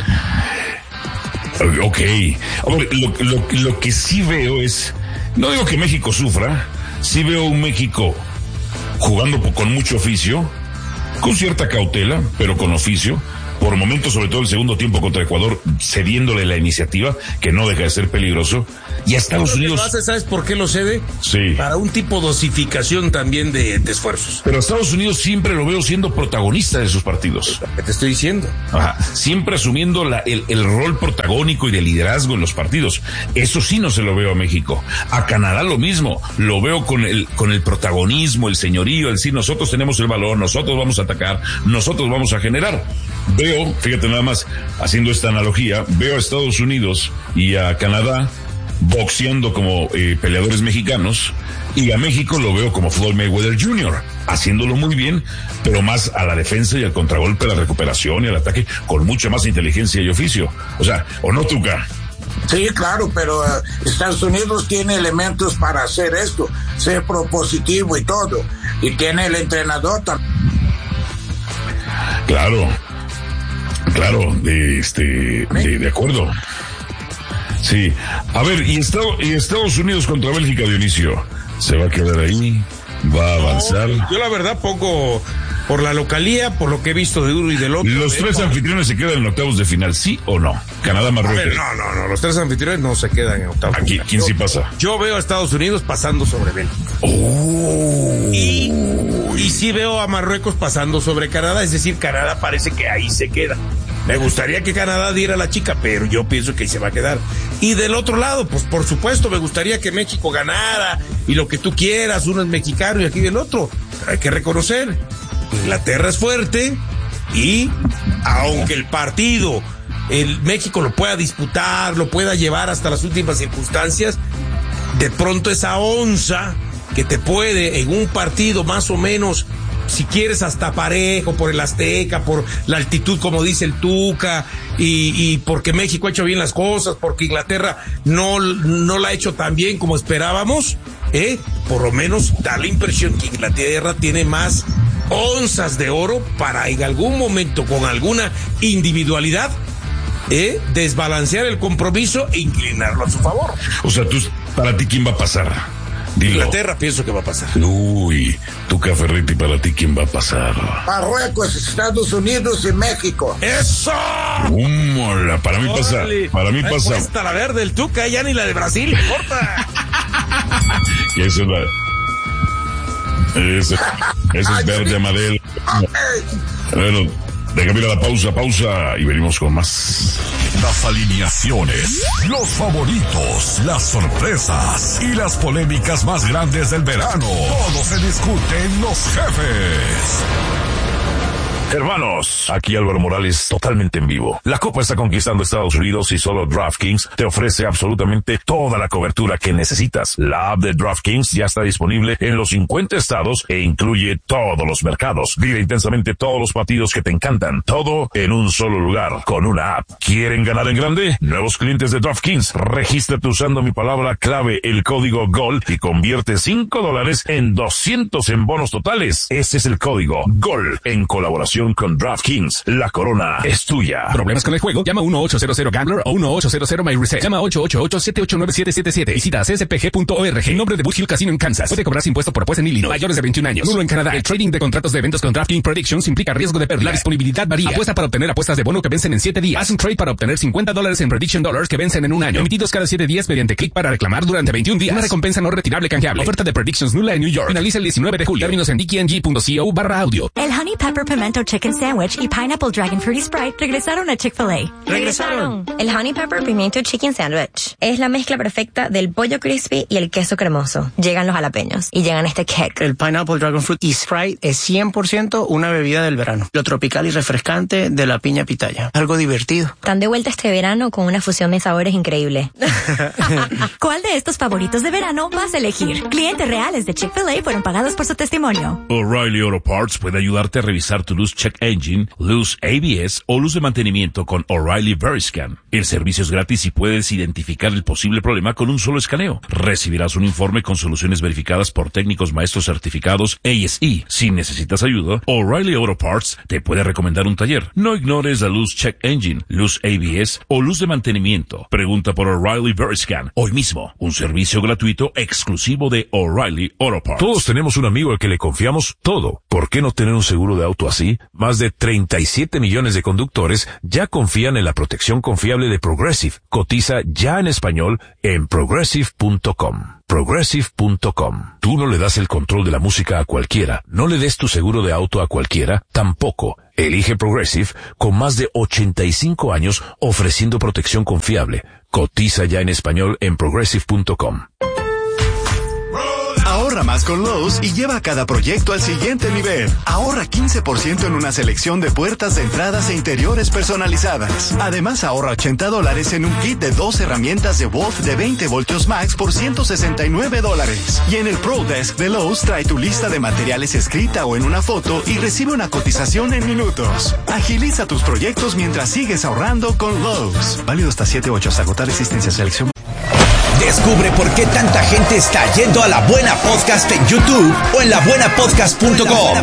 Ok, ahora, lo que sí veo es, no digo que México sufra, sí veo un México jugando con mucho oficio, con cierta cautela, pero con oficio, por momentos, sobre todo el segundo tiempo contra Ecuador, cediéndole la iniciativa, que no deja de ser peligroso. Y a Estados Unidos... ¿Sabes por qué lo cede? Sí. Para un tipo de dosificación también de esfuerzos. Pero a Estados Unidos siempre lo veo siendo protagonista de sus partidos. ¿Qué te estoy diciendo? Ajá. Siempre asumiendo el rol protagónico y de liderazgo en los partidos. Eso sí no se lo veo a México. A Canadá lo mismo. Lo veo con el protagonismo, el señorío, el sí, nosotros tenemos el balón, nosotros vamos a atacar, nosotros vamos a generar. Veo, fíjate nada más, haciendo esta analogía, veo a Estados Unidos y a Canadá boxeando como peleadores mexicanos, y a México lo veo como Floyd Mayweather Jr., haciéndolo muy bien, pero más a la defensa y al contragolpe, a la recuperación y al ataque, con mucha más inteligencia y oficio. O sea, ¿o no, Tuca? Sí, claro, pero Estados Unidos tiene elementos para hacer esto, ser propositivo y todo, y tiene el entrenador también. Claro, de acuerdo. Sí. A ver, y Estados Unidos contra Bélgica, Dionisio, ¿se va a quedar ahí? ¿Va a avanzar? Yo la verdad pongo por la localía, por lo que he visto de uno y del otro. ¿Los tres anfitriones se quedan en octavos de final, sí o no? Canadá, Marruecos. A ver, no, los tres anfitriones no se quedan en octavos. Aquí, ¿quién sí pasa? Yo veo a Estados Unidos pasando sobre Bélgica. Y sí veo a Marruecos pasando sobre Canadá, es decir, Canadá parece que ahí se queda. Me gustaría que Canadá diera la chica, pero yo pienso que ahí se va a quedar. Y del otro lado, pues por supuesto, me gustaría que México ganara y lo que tú quieras, uno es mexicano y aquí del otro. Pero hay que reconocer, Inglaterra es fuerte y aunque el partido, el México lo pueda disputar, lo pueda llevar hasta las últimas circunstancias, de pronto esa onza que te puede en un partido más o menos, si quieres hasta parejo, por el Azteca, por la altitud como dice el Tuca, y porque México ha hecho bien las cosas, porque Inglaterra no la ha hecho tan bien como esperábamos, por lo menos da la impresión que Inglaterra tiene más onzas de oro para en algún momento, con alguna individualidad, desbalancear el compromiso e inclinarlo a su favor. O sea, para ti, ¿quién va a pasar? Dilo. Inglaterra pienso que va a pasar. Uy, Tuca Ferretti, para ti, ¿quién va a pasar? Marruecos, Estados Unidos y México. ¡Eso! Mola, para mí pasa. Para mí pasa. Hasta la verde del Tuca, ya ni la de Brasil, no importa. Y eso es verde, Amadel. Bueno, déjame ir a la pausa y venimos con más. Las alineaciones, los favoritos, las sorpresas y las polémicas más grandes del verano. Todo se discute en Los Jefes. Hermanos, aquí Álvaro Morales, totalmente en vivo. La Copa está conquistando Estados Unidos y solo DraftKings te ofrece absolutamente toda la cobertura que necesitas. La app de DraftKings ya está disponible en los 50 estados e incluye todos los mercados. Vive intensamente todos los partidos que te encantan. Todo en un solo lugar, con una app. ¿Quieren ganar en grande? Nuevos clientes de DraftKings, regístrate usando mi palabra clave, el código GOL, y convierte $5 en 200 en bonos totales. Ese es el código GOL, en colaboración con DraftKings. La corona es tuya. ¿Problemas con el juego? Llama 1-800-GAMBLER o 1-800-MyReset. Llama 888-789-777. Visita cspg.org. En nombre de Bush Hill Casino en Kansas. Puede cobrar impuesto por apuesta en Illinois. Mayores de 21 años. Nulo en Canadá. El trading de contratos de eventos con DraftKings Predictions implica riesgo de pérdida. La disponibilidad varía. Apuesta para obtener apuestas de bono que vencen en 7 días. Haz un trade para obtener $50 en Prediction Dollars que vencen en un año. Emitidos cada 7 días mediante clic para reclamar durante 21 días. Una recompensa no retirable canjeable. Oferta de Predictions nula en New York. Finaliza el 19 de julio. Términos en dkng.co/audio. El Honey Pepper Pimento Chicken Sandwich y Pineapple Dragon Fruity Sprite regresaron a Chick-fil-A. ¡Regresaron! El Honey Pepper Pimiento Chicken Sandwich es la mezcla perfecta del pollo crispy y el queso cremoso. Llegan los jalapeños y llegan este kick. El Pineapple Dragon Fruit y Sprite es 100% una bebida del verano. Lo tropical y refrescante de la piña pitaya. Algo divertido. Están de vuelta este verano con una fusión de sabores increíble. ¿Cuál de estos favoritos de verano vas a elegir? Clientes reales de Chick-fil-A fueron pagados por su testimonio. O'Reilly Auto Parts puede ayudarte a revisar tu luz check engine, luz ABS o luz de mantenimiento con O'Reilly Veriscan. El servicio es gratis y puedes identificar el posible problema con un solo escaneo. Recibirás un informe con soluciones verificadas por técnicos maestros certificados ASE. Si necesitas ayuda, O'Reilly Auto Parts te puede recomendar un taller. No ignores la luz check engine, luz ABS o luz de mantenimiento. Pregunta por O'Reilly Veriscan hoy mismo. Un servicio gratuito exclusivo de O'Reilly Auto Parts. Todos tenemos un amigo al que le confiamos todo. ¿Por qué no tener un seguro de auto así? Más de 37 millones de conductores ya confían en la protección confiable de Progressive. Cotiza ya en español en progressive.com. Progressive.com. Tú no le das el control de la música a cualquiera. No le des tu seguro de auto a cualquiera. Tampoco. Elige Progressive con más de 85 años ofreciendo protección confiable. Cotiza ya en español en progressive.com. Ahorra más con Lowe's y lleva cada proyecto al siguiente nivel. Ahorra 15% en una selección de puertas de entradas e interiores personalizadas. Además, ahorra $80 en un kit de 2 herramientas de Wolf de 20 voltios max por $169. Y en el Pro Desk de Lowe's trae tu lista de materiales escrita o en una foto y recibe una cotización en minutos. Agiliza tus proyectos mientras sigues ahorrando con Lowe's. Válido hasta 7/8 hasta agotar existencia selección. Descubre por qué tanta gente está yendo a La Buena Podcast en YouTube o en labuenapodcast.com.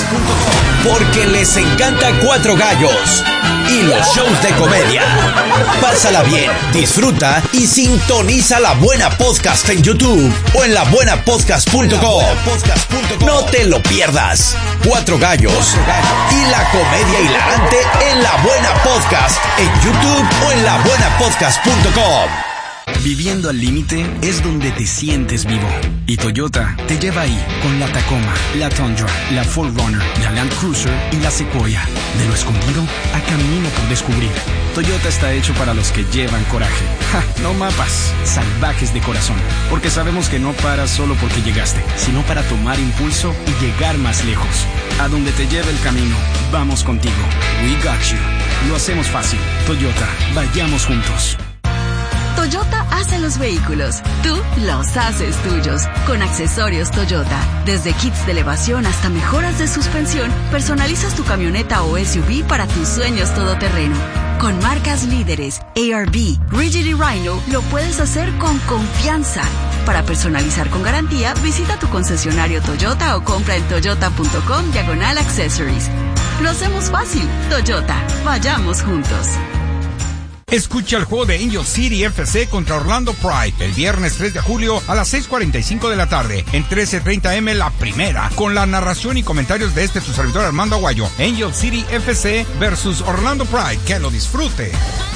Porque les encanta Cuatro Gallos y los shows de comedia. Pásala bien, disfruta y sintoniza La Buena Podcast en YouTube o en labuenapodcast.com. No te lo pierdas. Cuatro Gallos y la comedia hilarante en La Buena Podcast en YouTube o en labuenapodcast.com. Viviendo al límite es donde te sientes vivo. Y Toyota te lleva ahí con la Tacoma, la Tundra, la 4Runner, la Land Cruiser y la Sequoia. De lo escondido a camino por descubrir. Toyota está hecho para los que llevan coraje. No mapas, salvajes de corazón. Porque sabemos que no paras solo porque llegaste, sino para tomar impulso y llegar más lejos. A donde te lleve el camino, vamos contigo. We got you. Lo hacemos fácil. Toyota, vayamos juntos. Toyota hace los vehículos, tú los haces tuyos. Con accesorios Toyota, desde kits de elevación hasta mejoras de suspensión, personalizas tu camioneta o SUV para tus sueños todoterreno. Con marcas líderes, ARB, Rigid y Rhino, lo puedes hacer con confianza. Para personalizar con garantía, visita tu concesionario Toyota o compra en toyota.com/accessories. Lo hacemos fácil. Toyota, vayamos juntos. Escucha el juego de Angel City FC contra Orlando Pride el viernes 3 de julio a las 6:45 de la tarde en 13:30 La Primera, con la narración y comentarios de su servidor Armando Aguayo. Angel City FC versus Orlando Pride. Que lo disfrute.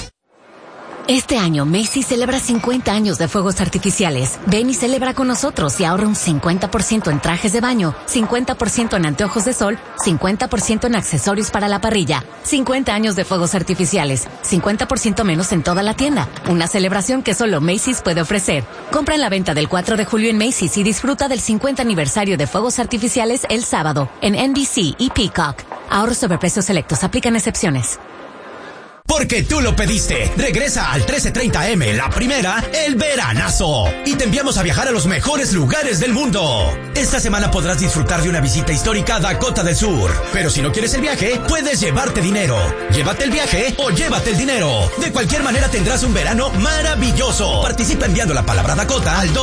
Este año Macy's celebra 50 años de fuegos artificiales. Ven y celebra con nosotros y ahorra un 50% en trajes de baño, 50% en anteojos de sol, 50% en accesorios para la parrilla. 50 años de fuegos artificiales, 50% menos en toda la tienda. Una celebración que solo Macy's puede ofrecer. Compra en la venta del 4 de julio en Macy's y disfruta del 50 aniversario de fuegos artificiales el sábado en NBC y Peacock. Ahorros sobre precios selectos, aplican excepciones. Porque tú lo pediste. Regresa al 1330M, La Primera, el veranazo. Y te enviamos a viajar a los mejores lugares del mundo. Esta semana podrás disfrutar de una visita histórica a Dakota del Sur. Pero si no quieres el viaje, puedes llevarte dinero. Llévate el viaje o llévate el dinero. De cualquier manera tendrás un verano maravilloso. Participa enviando la palabra Dakota al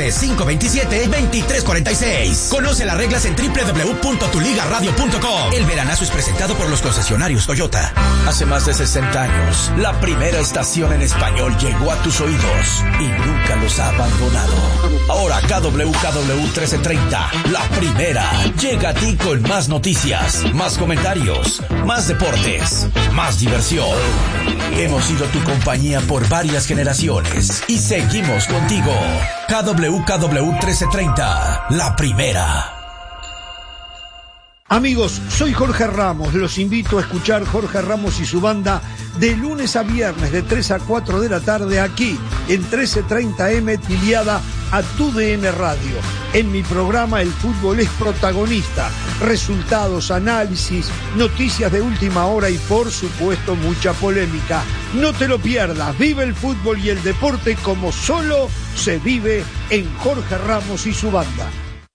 213-527-2346. Conoce las reglas en www.tuligaradio.com. El veranazo es presentado por los concesionarios Toyota. Hace más de 60 años, la primera estación en español llegó a tus oídos y nunca los ha abandonado. Ahora KWKW 1330, La Primera, llega a ti con más noticias, más comentarios, más deportes, más diversión. Hemos sido tu compañía por varias generaciones y seguimos contigo. KWKW 1330, La Primera. Amigos, soy Jorge Ramos, los invito a escuchar Jorge Ramos y su banda de lunes a viernes de 3 a 4 de la tarde aquí en 1330M Tiliada a TUDN Radio. En mi programa el fútbol es protagonista, resultados, análisis, noticias de última hora y por supuesto mucha polémica. No te lo pierdas, vive el fútbol y el deporte como solo se vive en Jorge Ramos y su banda.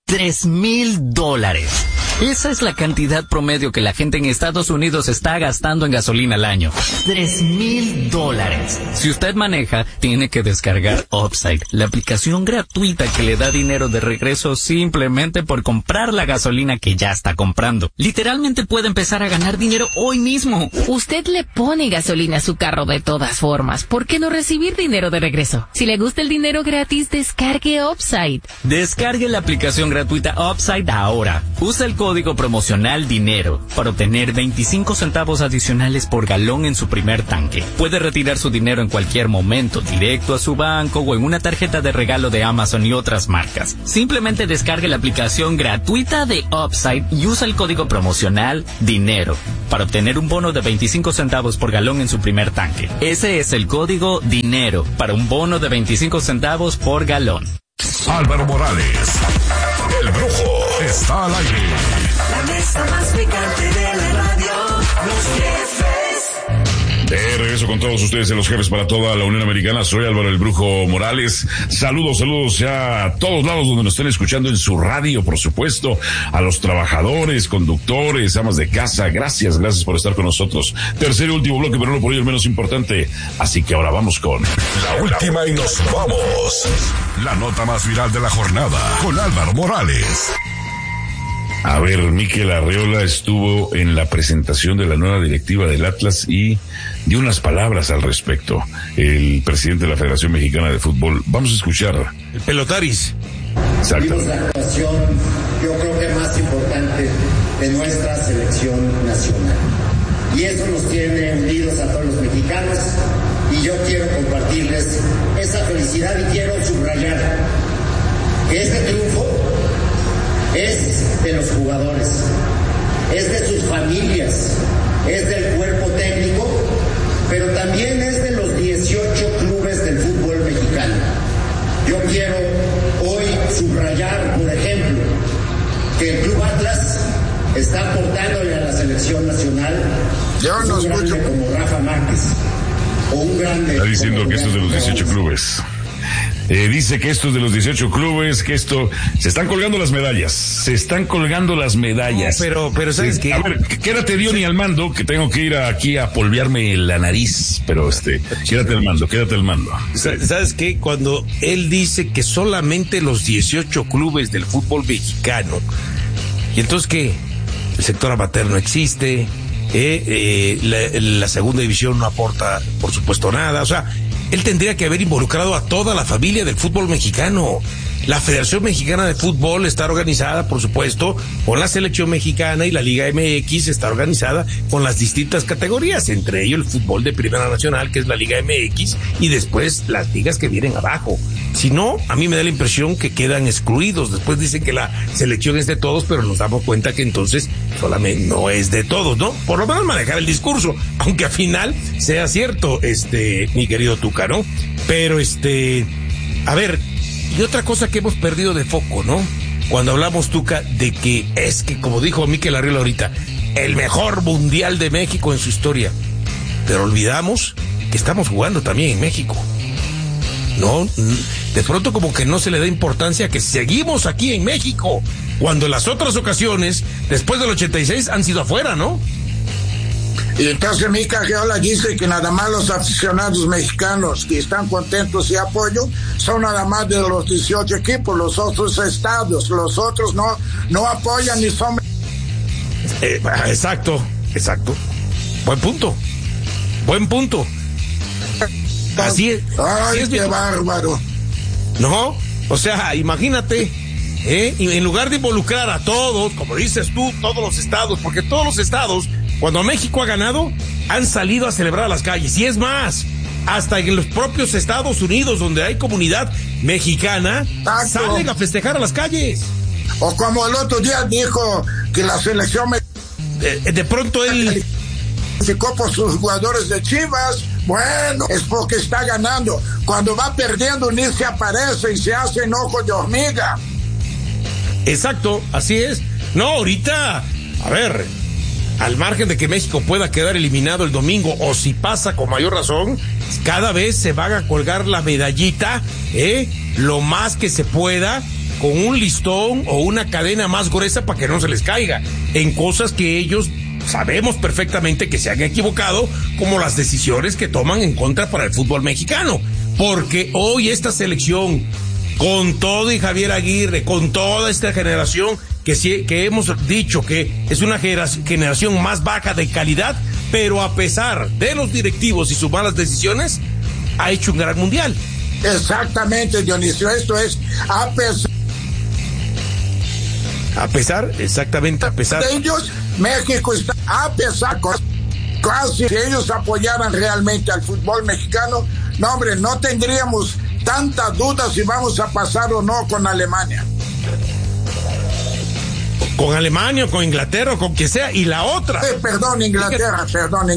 $3,000. Esa es la cantidad promedio que la gente en Estados Unidos está gastando en gasolina al año. $3,000. Si usted maneja, tiene que descargar Upside, la aplicación gratuita que le da dinero de regreso simplemente por comprar la gasolina que ya está comprando. Literalmente puede empezar a ganar dinero hoy mismo. Usted le pone gasolina a su carro de todas formas. ¿Por qué no recibir dinero de regreso? Si le gusta el dinero gratis, descargue Upside. Descargue la aplicación gratuita Upside ahora. Usa el código promocional DINERO para obtener 25 centavos adicionales por galón en su primer tanque. Puede retirar su dinero en cualquier momento, directo a su banco o en una tarjeta de regalo de Amazon y otras marcas. Simplemente descargue la aplicación gratuita de Upside y usa el código promocional DINERO para obtener un bono de 25 centavos por galón en su primer tanque. Ese es el código DINERO para un bono de 25 centavos por galón. Álvaro Morales, el Brujo, está al aire. La mesa más picante de la radio, los jefes. De regreso con todos ustedes en Los Jefes para toda la Unión Americana. Soy Álvaro el Brujo Morales. Saludos ya a todos lados donde nos estén escuchando en su radio, por supuesto. A los trabajadores, conductores, amas de casa. Gracias por estar con nosotros. Tercer y último bloque, pero no por ello el menos importante. Así que ahora vamos con la última y nos vamos. La nota más viral de la jornada con Álvaro Morales. A ver, Mikel Arreola estuvo en la presentación de la nueva directiva del Atlas y dio unas palabras al respecto. El presidente de la Federación Mexicana de Fútbol. Vamos a escuchar. El Pelotaris. Exacto. Tuvimos la actuación, yo creo que más importante de nuestra selección nacional. Y eso nos tiene unidos a todos los mexicanos. Y yo quiero compartirles esa felicidad y quiero subrayar que este triunfo es de los jugadores, es de sus familias, es del cuerpo técnico, pero también es de los 18 clubes del fútbol mexicano. Yo quiero hoy subrayar, por ejemplo, que el Club Atlas está aportándole a la selección nacional un grande como Rafa Márquez, o un grande... Está diciendo que esto es de los 18 clubes. Dice que esto es de los 18 clubes, que esto... Se están colgando las medallas. No, pero ¿sabes qué? A ver, quédate, Diony, al mando, que tengo que ir aquí a polvearme la nariz. Pero quédate al mando. ¿Sabes qué? Cuando él dice que solamente los 18 clubes del fútbol mexicano, ¿y entonces qué? El sector amateur no existe, la segunda división no aporta, por supuesto, nada. O sea, él tendría que haber involucrado a toda la familia del fútbol mexicano. La Federación Mexicana de Fútbol está organizada, por supuesto, con la Selección Mexicana, y la Liga MX está organizada con las distintas categorías, entre ellos el fútbol de Primera Nacional, que es la Liga MX, y después las ligas que vienen abajo. Si no, a mí me da la impresión que quedan excluidos. Después dicen que la selección es de todos, pero nos damos cuenta que entonces solamente no es de todos, ¿no? Por lo menos manejar el discurso, aunque al final sea cierto, mi querido Tuca, ¿no? Pero a ver, y otra cosa que hemos perdido de foco, ¿no? Cuando hablamos, Tuca, de que es que, como dijo Mikel Arreola ahorita, el mejor mundial de México en su historia. Pero olvidamos que estamos jugando también en México. No, de pronto como que no se le da importancia que seguimos aquí en México, cuando en las otras ocasiones, después del 86, han sido afuera, ¿no? Y entonces Mikel Arreola dice que nada más los aficionados mexicanos que están contentos y apoyo son nada más de los 18 equipos, los otros estados, los otros no apoyan ni son... Exacto. Buen punto. Así es. Ay, qué bárbaro. No, o sea, imagínate, en lugar de involucrar a todos, como dices tú, todos los estados, porque todos los estados, cuando México ha ganado, han salido a celebrar a las calles. Y es más, hasta en los propios Estados Unidos, donde hay comunidad mexicana, salen a festejar a las calles. O como el otro día dijo que la selección de pronto él criticó por sus jugadores de Chivas. Bueno, es porque está ganando. Cuando va perdiendo ni se aparece y se hace enojo de hormiga. Exacto, así es. No, ahorita, a ver, al margen de que México pueda quedar eliminado el domingo, o si pasa con mayor razón, cada vez se van a colgar la medallita, lo más que se pueda, con un listón o una cadena más gruesa para que no se les caiga, en cosas que ellos sabemos perfectamente que se han equivocado, como las decisiones que toman en contra para el fútbol mexicano. Porque hoy esta selección, con todo y Javier Aguirre, con toda esta generación que hemos dicho que es una generación más baja de calidad, pero a pesar de los directivos y sus malas decisiones, ha hecho un gran mundial. Exactamente, Dionisio, esto es a pesar, exactamente, a pesar de ellos, México está a pesar, casi si ellos apoyaran realmente al fútbol mexicano, no hombre, no tendríamos tantas dudas si vamos a pasar o no con Alemania. Con Alemania o con Inglaterra o con quien sea, y la otra. Perdón, Inglaterra.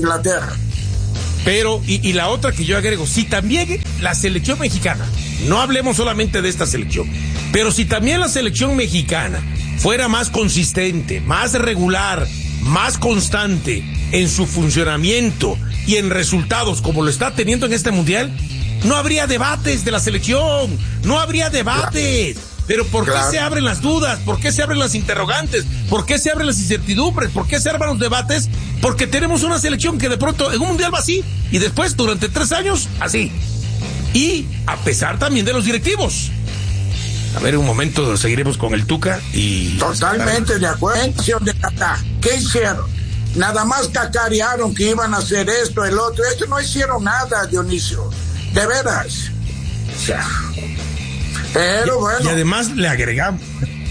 Pero, y la otra que yo agrego, si también la selección mexicana, no hablemos solamente de esta selección, pero si también la selección mexicana fuera más consistente, más regular, más constante en su funcionamiento y en resultados como lo está teniendo en este mundial, no habría debates de la selección, no habría debates. Pero ¿por qué se abren las dudas? ¿Por qué se abren las interrogantes? ¿Por qué se abren las incertidumbres? ¿Por qué se abren los debates? Porque tenemos una selección que de pronto en un mundial va así y después durante 3 años así. Y a pesar también de los directivos. A ver, un momento, seguiremos con el Tuca y... Totalmente de acuerdo. ¿Qué hicieron? Nada más cacarearon que iban a hacer esto, el otro. Esto no hicieron nada, Dionisio. De veras. O sea... Pero bueno. Y además le agregamos.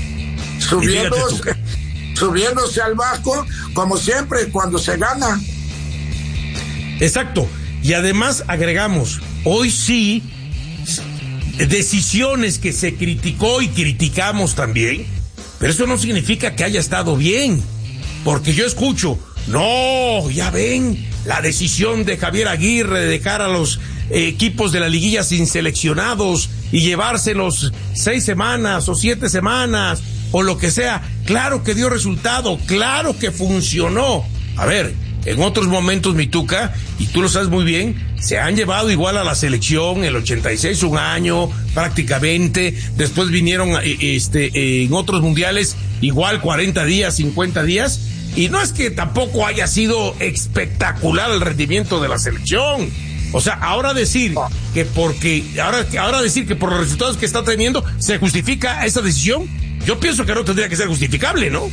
Subiéndose al barco, como siempre, cuando se gana. Exacto. Y además agregamos, hoy sí, decisiones que se criticó y criticamos también, pero eso no significa que haya estado bien. Porque yo escucho, no, ya ven, la decisión de Javier Aguirre de dejar a los equipos de la liguilla sin seleccionados y llevárselos 6 semanas o 7 semanas o lo que sea. Claro que dio resultado, claro que funcionó. A ver, en otros momentos, mi Tuca, y tú lo sabes muy bien, se han llevado igual a la selección, el 86 un año prácticamente, después vinieron en otros mundiales igual 40 días, 50 días, y no es que tampoco haya sido espectacular el rendimiento de la selección. O sea, ahora decir que por los resultados que está teniendo se justifica esa decisión, yo pienso que no tendría que ser justificable, ¿no?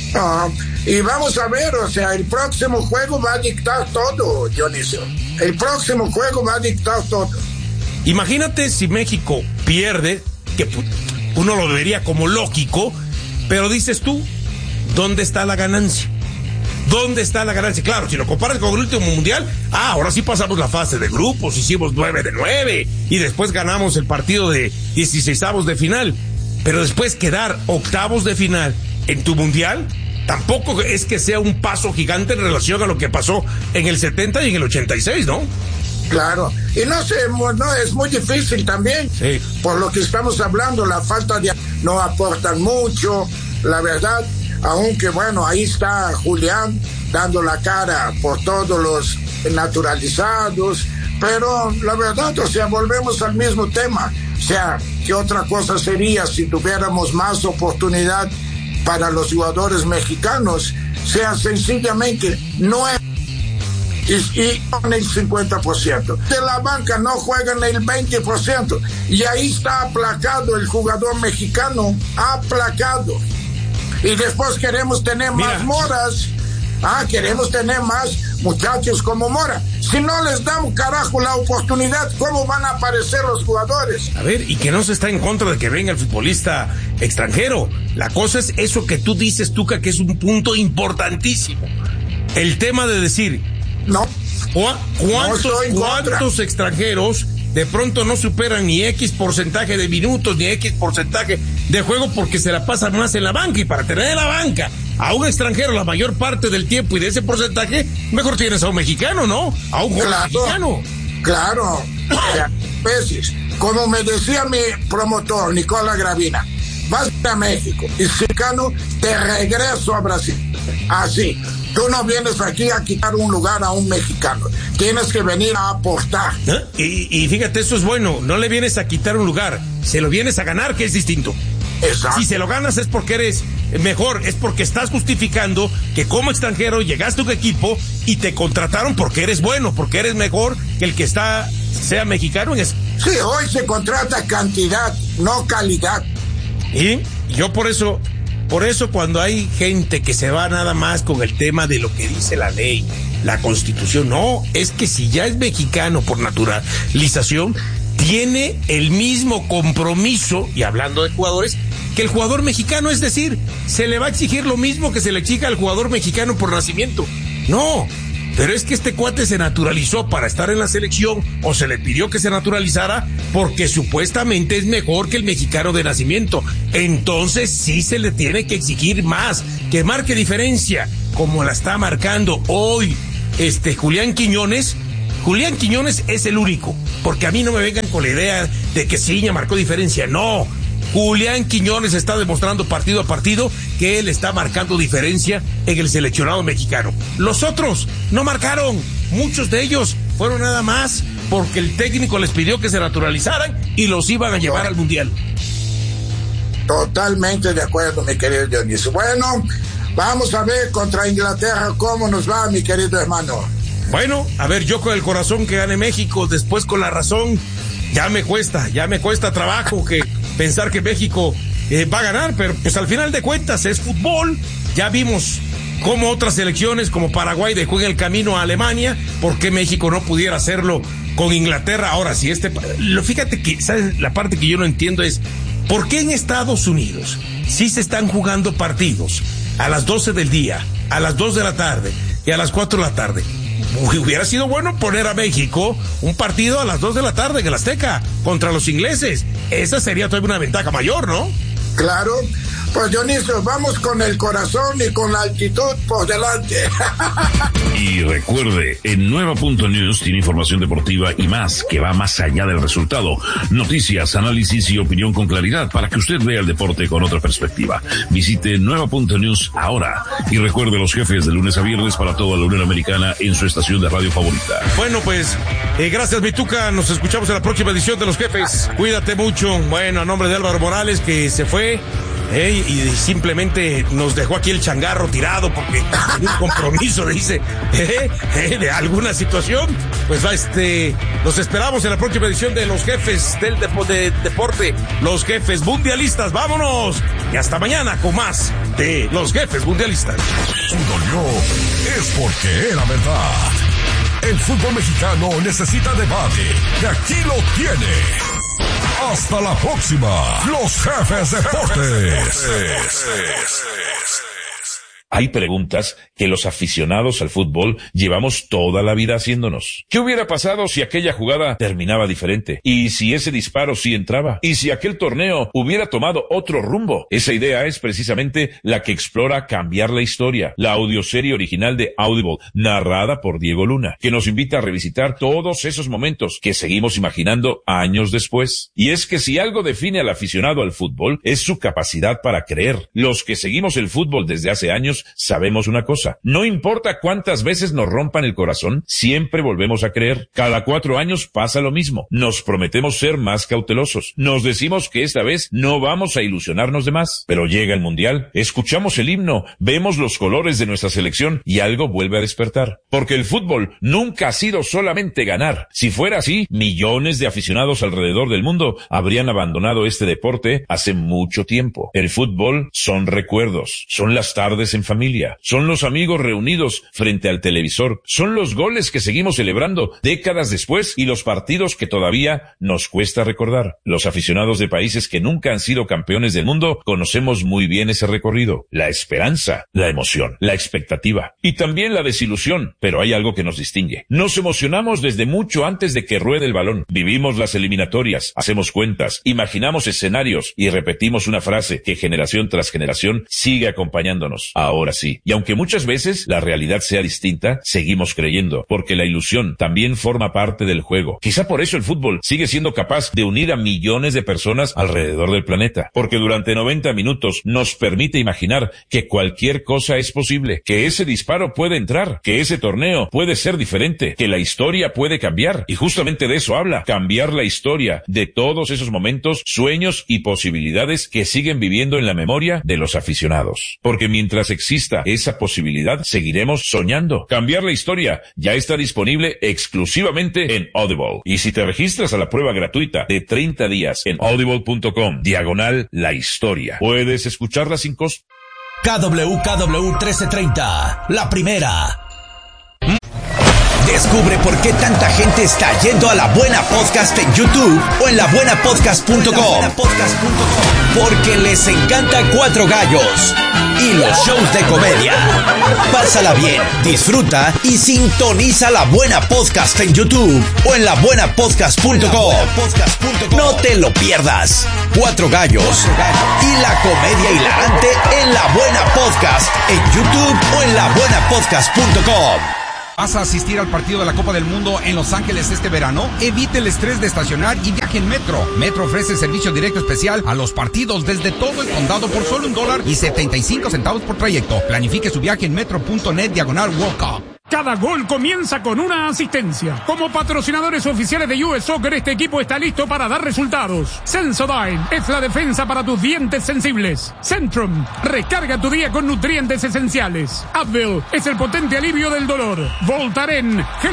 Y vamos a ver, o sea, el próximo juego va a dictar todo, Dionisio. El próximo juego va a dictar todo. Imagínate si México pierde, que uno lo vería como lógico, pero dices tú, ¿dónde está la ganancia? ¿Dónde está la ganancia? Claro, si lo comparas con el último mundial, ahora sí pasamos la fase de grupos, hicimos 9 de 9 y después ganamos el partido de 16avos de final. Pero después quedar octavos de final en tu mundial, tampoco es que sea un paso gigante en relación a lo que pasó en el 70 y en el 86, ¿no? Claro, y no es muy difícil también, sí. Por lo que estamos hablando, la falta de... no aportan mucho, la verdad. Aunque bueno, ahí está Julián dando la cara por todos los naturalizados, pero la verdad, o sea, volvemos al mismo tema. O sea, ¿qué otra cosa sería si tuviéramos más oportunidad para los jugadores mexicanos? O sea, sencillamente no es... Y con el 50%. De la banca no juegan el 20%. Y ahí está aplacado el jugador mexicano, aplacado. Y después queremos tener más Moras. Queremos tener más muchachos como Mora. Si no les damos carajo la oportunidad, ¿cómo van a aparecer los jugadores? A ver, y que no se está en contra de que venga el futbolista extranjero. La cosa es eso que tú dices, Tuca, que es un punto importantísimo. El tema de decir, no, ¿cuántos extranjeros de pronto no superan ni X porcentaje de minutos, ni X porcentaje de juego, porque se la pasan más en la banca, y para tener en la banca a un extranjero la mayor parte del tiempo y de ese porcentaje, mejor tienes a un mexicano, ¿no? A un mexicano. Claro, veces, como me decía mi promotor, Nicola Gravina, vas a México y si gano, te regreso a Brasil. Así, tú no vienes aquí a quitar un lugar a un mexicano, tienes que venir a aportar. Y fíjate, eso es bueno, no le vienes a quitar un lugar, se lo vienes a ganar, que es distinto. Exacto. Si se lo ganas es porque eres mejor, es porque estás justificando que como extranjero llegaste a un equipo y te contrataron porque eres bueno, porque eres mejor que el que sea mexicano en eso. Sí, hoy se contrata cantidad, no calidad. Y yo por eso cuando hay gente que se va nada más con el tema de lo que dice la ley, la Constitución, no, es que si ya es mexicano por naturalización, tiene el mismo compromiso, y hablando de jugadores, que el jugador mexicano, es decir, se le va a exigir lo mismo que se le exige al jugador mexicano por nacimiento. No, pero es que este cuate se naturalizó para estar en la selección, o se le pidió que se naturalizara porque supuestamente es mejor que el mexicano de nacimiento. Entonces sí se le tiene que exigir más, que marque diferencia, como la está marcando hoy Julián Quiñones. Julián Quiñones es el único, porque a mí no me vengan con la idea de que Ciña marcó diferencia, no. Julián Quiñones está demostrando partido a partido que él está marcando diferencia en el seleccionado mexicano. Los otros no marcaron, muchos de ellos fueron nada más porque el técnico les pidió que se naturalizaran y los iban a llevar al Mundial. Totalmente de acuerdo, mi querido Dionisio. Bueno, vamos a ver contra Inglaterra cómo nos va, mi querido hermano. Bueno, a ver, yo con el corazón que gane México, después con la razón, ya me cuesta trabajo que pensar que México va a ganar, pero pues al final de cuentas es fútbol. Ya vimos cómo otras selecciones como Paraguay dejó en el camino a Alemania, ¿por qué México no pudiera hacerlo con Inglaterra? Ahora, si fíjate que, ¿sabes? La parte que yo no entiendo es, ¿por qué en Estados Unidos sí se están jugando partidos a las 12 del día, a las 2 de la tarde y a las 4 de la tarde? Hubiera sido bueno poner a México un partido a las 2 de la tarde en el Azteca contra los ingleses. Esa sería todavía una ventaja mayor, ¿no? Claro. Pues Dionisio, vamos con el corazón y con la altitud por delante. Y recuerde, en Nueva.News tiene información deportiva y más, que va más allá del resultado. Noticias, análisis y opinión con claridad para que usted vea el deporte con otra perspectiva. Visite Nueva.News ahora. Y recuerde los jefes de lunes a viernes para toda la Unión Americana en su estación de radio favorita. Bueno, pues, gracias, Mituca. Nos escuchamos en la próxima edición de Los Jefes. Cuídate mucho. Bueno, a nombre de Álvaro Morales, que se fue. Y simplemente nos dejó aquí el changarro tirado porque un compromiso, dice, de alguna situación. Pues los esperamos en la próxima edición de Los Jefes del Deporte, Los Jefes Mundialistas. ¡Vámonos! Y hasta mañana con más de Los Jefes Mundialistas. Dolió es porque era verdad. El fútbol mexicano necesita debate. Y aquí lo tiene. Hasta la próxima. Los Jefes Deportes. Hay preguntas que los aficionados al fútbol llevamos toda la vida haciéndonos. ¿Qué hubiera pasado si aquella jugada terminaba diferente? ¿Y si ese disparo sí entraba? ¿Y si aquel torneo hubiera tomado otro rumbo? Esa idea es precisamente la que explora Cambiar la Historia, la audioserie original de Audible, narrada por Diego Luna, que nos invita a revisitar todos esos momentos que seguimos imaginando años después. Y es que si algo define al aficionado al fútbol, es su capacidad para creer. Los que seguimos el fútbol desde hace años sabemos una cosa: no importa cuántas veces nos rompan el corazón, siempre volvemos a creer. Cada 4 años pasa lo mismo. Nos prometemos ser más cautelosos. Nos decimos que esta vez no vamos a ilusionarnos de más. Pero llega el Mundial, escuchamos el himno, vemos los colores de nuestra selección y algo vuelve a despertar. Porque el fútbol nunca ha sido solamente ganar. Si fuera así, millones de aficionados alrededor del mundo habrían abandonado este deporte hace mucho tiempo. El fútbol son recuerdos, son las tardes en familia, son los amigos reunidos frente al televisor, son los goles que seguimos celebrando décadas después y los partidos que todavía nos cuesta recordar. Los aficionados de países que nunca han sido campeones del mundo conocemos muy bien ese recorrido, la esperanza, la emoción, la expectativa y también la desilusión, pero hay algo que nos distingue. Nos emocionamos desde mucho antes de que ruede el balón, vivimos las eliminatorias, hacemos cuentas, imaginamos escenarios y repetimos una frase que generación tras generación sigue acompañándonos. Ahora sí, y aunque muchas veces la realidad sea distinta, seguimos creyendo, porque la ilusión también forma parte del juego. Quizá por eso el fútbol sigue siendo capaz de unir a millones de personas alrededor del planeta, porque durante 90 minutos nos permite imaginar que cualquier cosa es posible, que ese disparo puede entrar, que ese torneo puede ser diferente, que la historia puede cambiar, y justamente de eso habla, cambiar la historia de todos esos momentos, sueños y posibilidades que siguen viviendo en la memoria de los aficionados. Porque mientras exista esa posibilidad, seguiremos soñando. Cambiar la historia ya está disponible exclusivamente en Audible. Y si te registras a la prueba gratuita de 30 días en audible.com/la historia, puedes escucharla sin costo. KWKW 1330, la primera. Descubre por qué tanta gente está yendo a La Buena Podcast en YouTube o en labuenapodcast.com. Porque les encanta Cuatro Gallos y los shows de comedia. Pásala bien, disfruta y sintoniza La Buena Podcast en YouTube o en labuenapodcast.com. No te lo pierdas. Cuatro Gallos y la comedia hilarante en La Buena Podcast en YouTube o en labuenapodcast.com. ¿Vas a asistir al partido de la Copa del Mundo en Los Ángeles este verano? Evite el estrés de estacionar y viaje en Metro. Metro ofrece servicio directo especial a los partidos desde todo el condado por solo $1.75 por trayecto. Planifique su viaje en metro.net/World Cup. Cada gol comienza con una asistencia. Como patrocinadores oficiales de US Soccer, este equipo está listo para dar resultados. Sensodyne es la defensa para tus dientes sensibles. Centrum, recarga tu día con nutrientes esenciales. Advil es el potente alivio del dolor. Voltaren, gel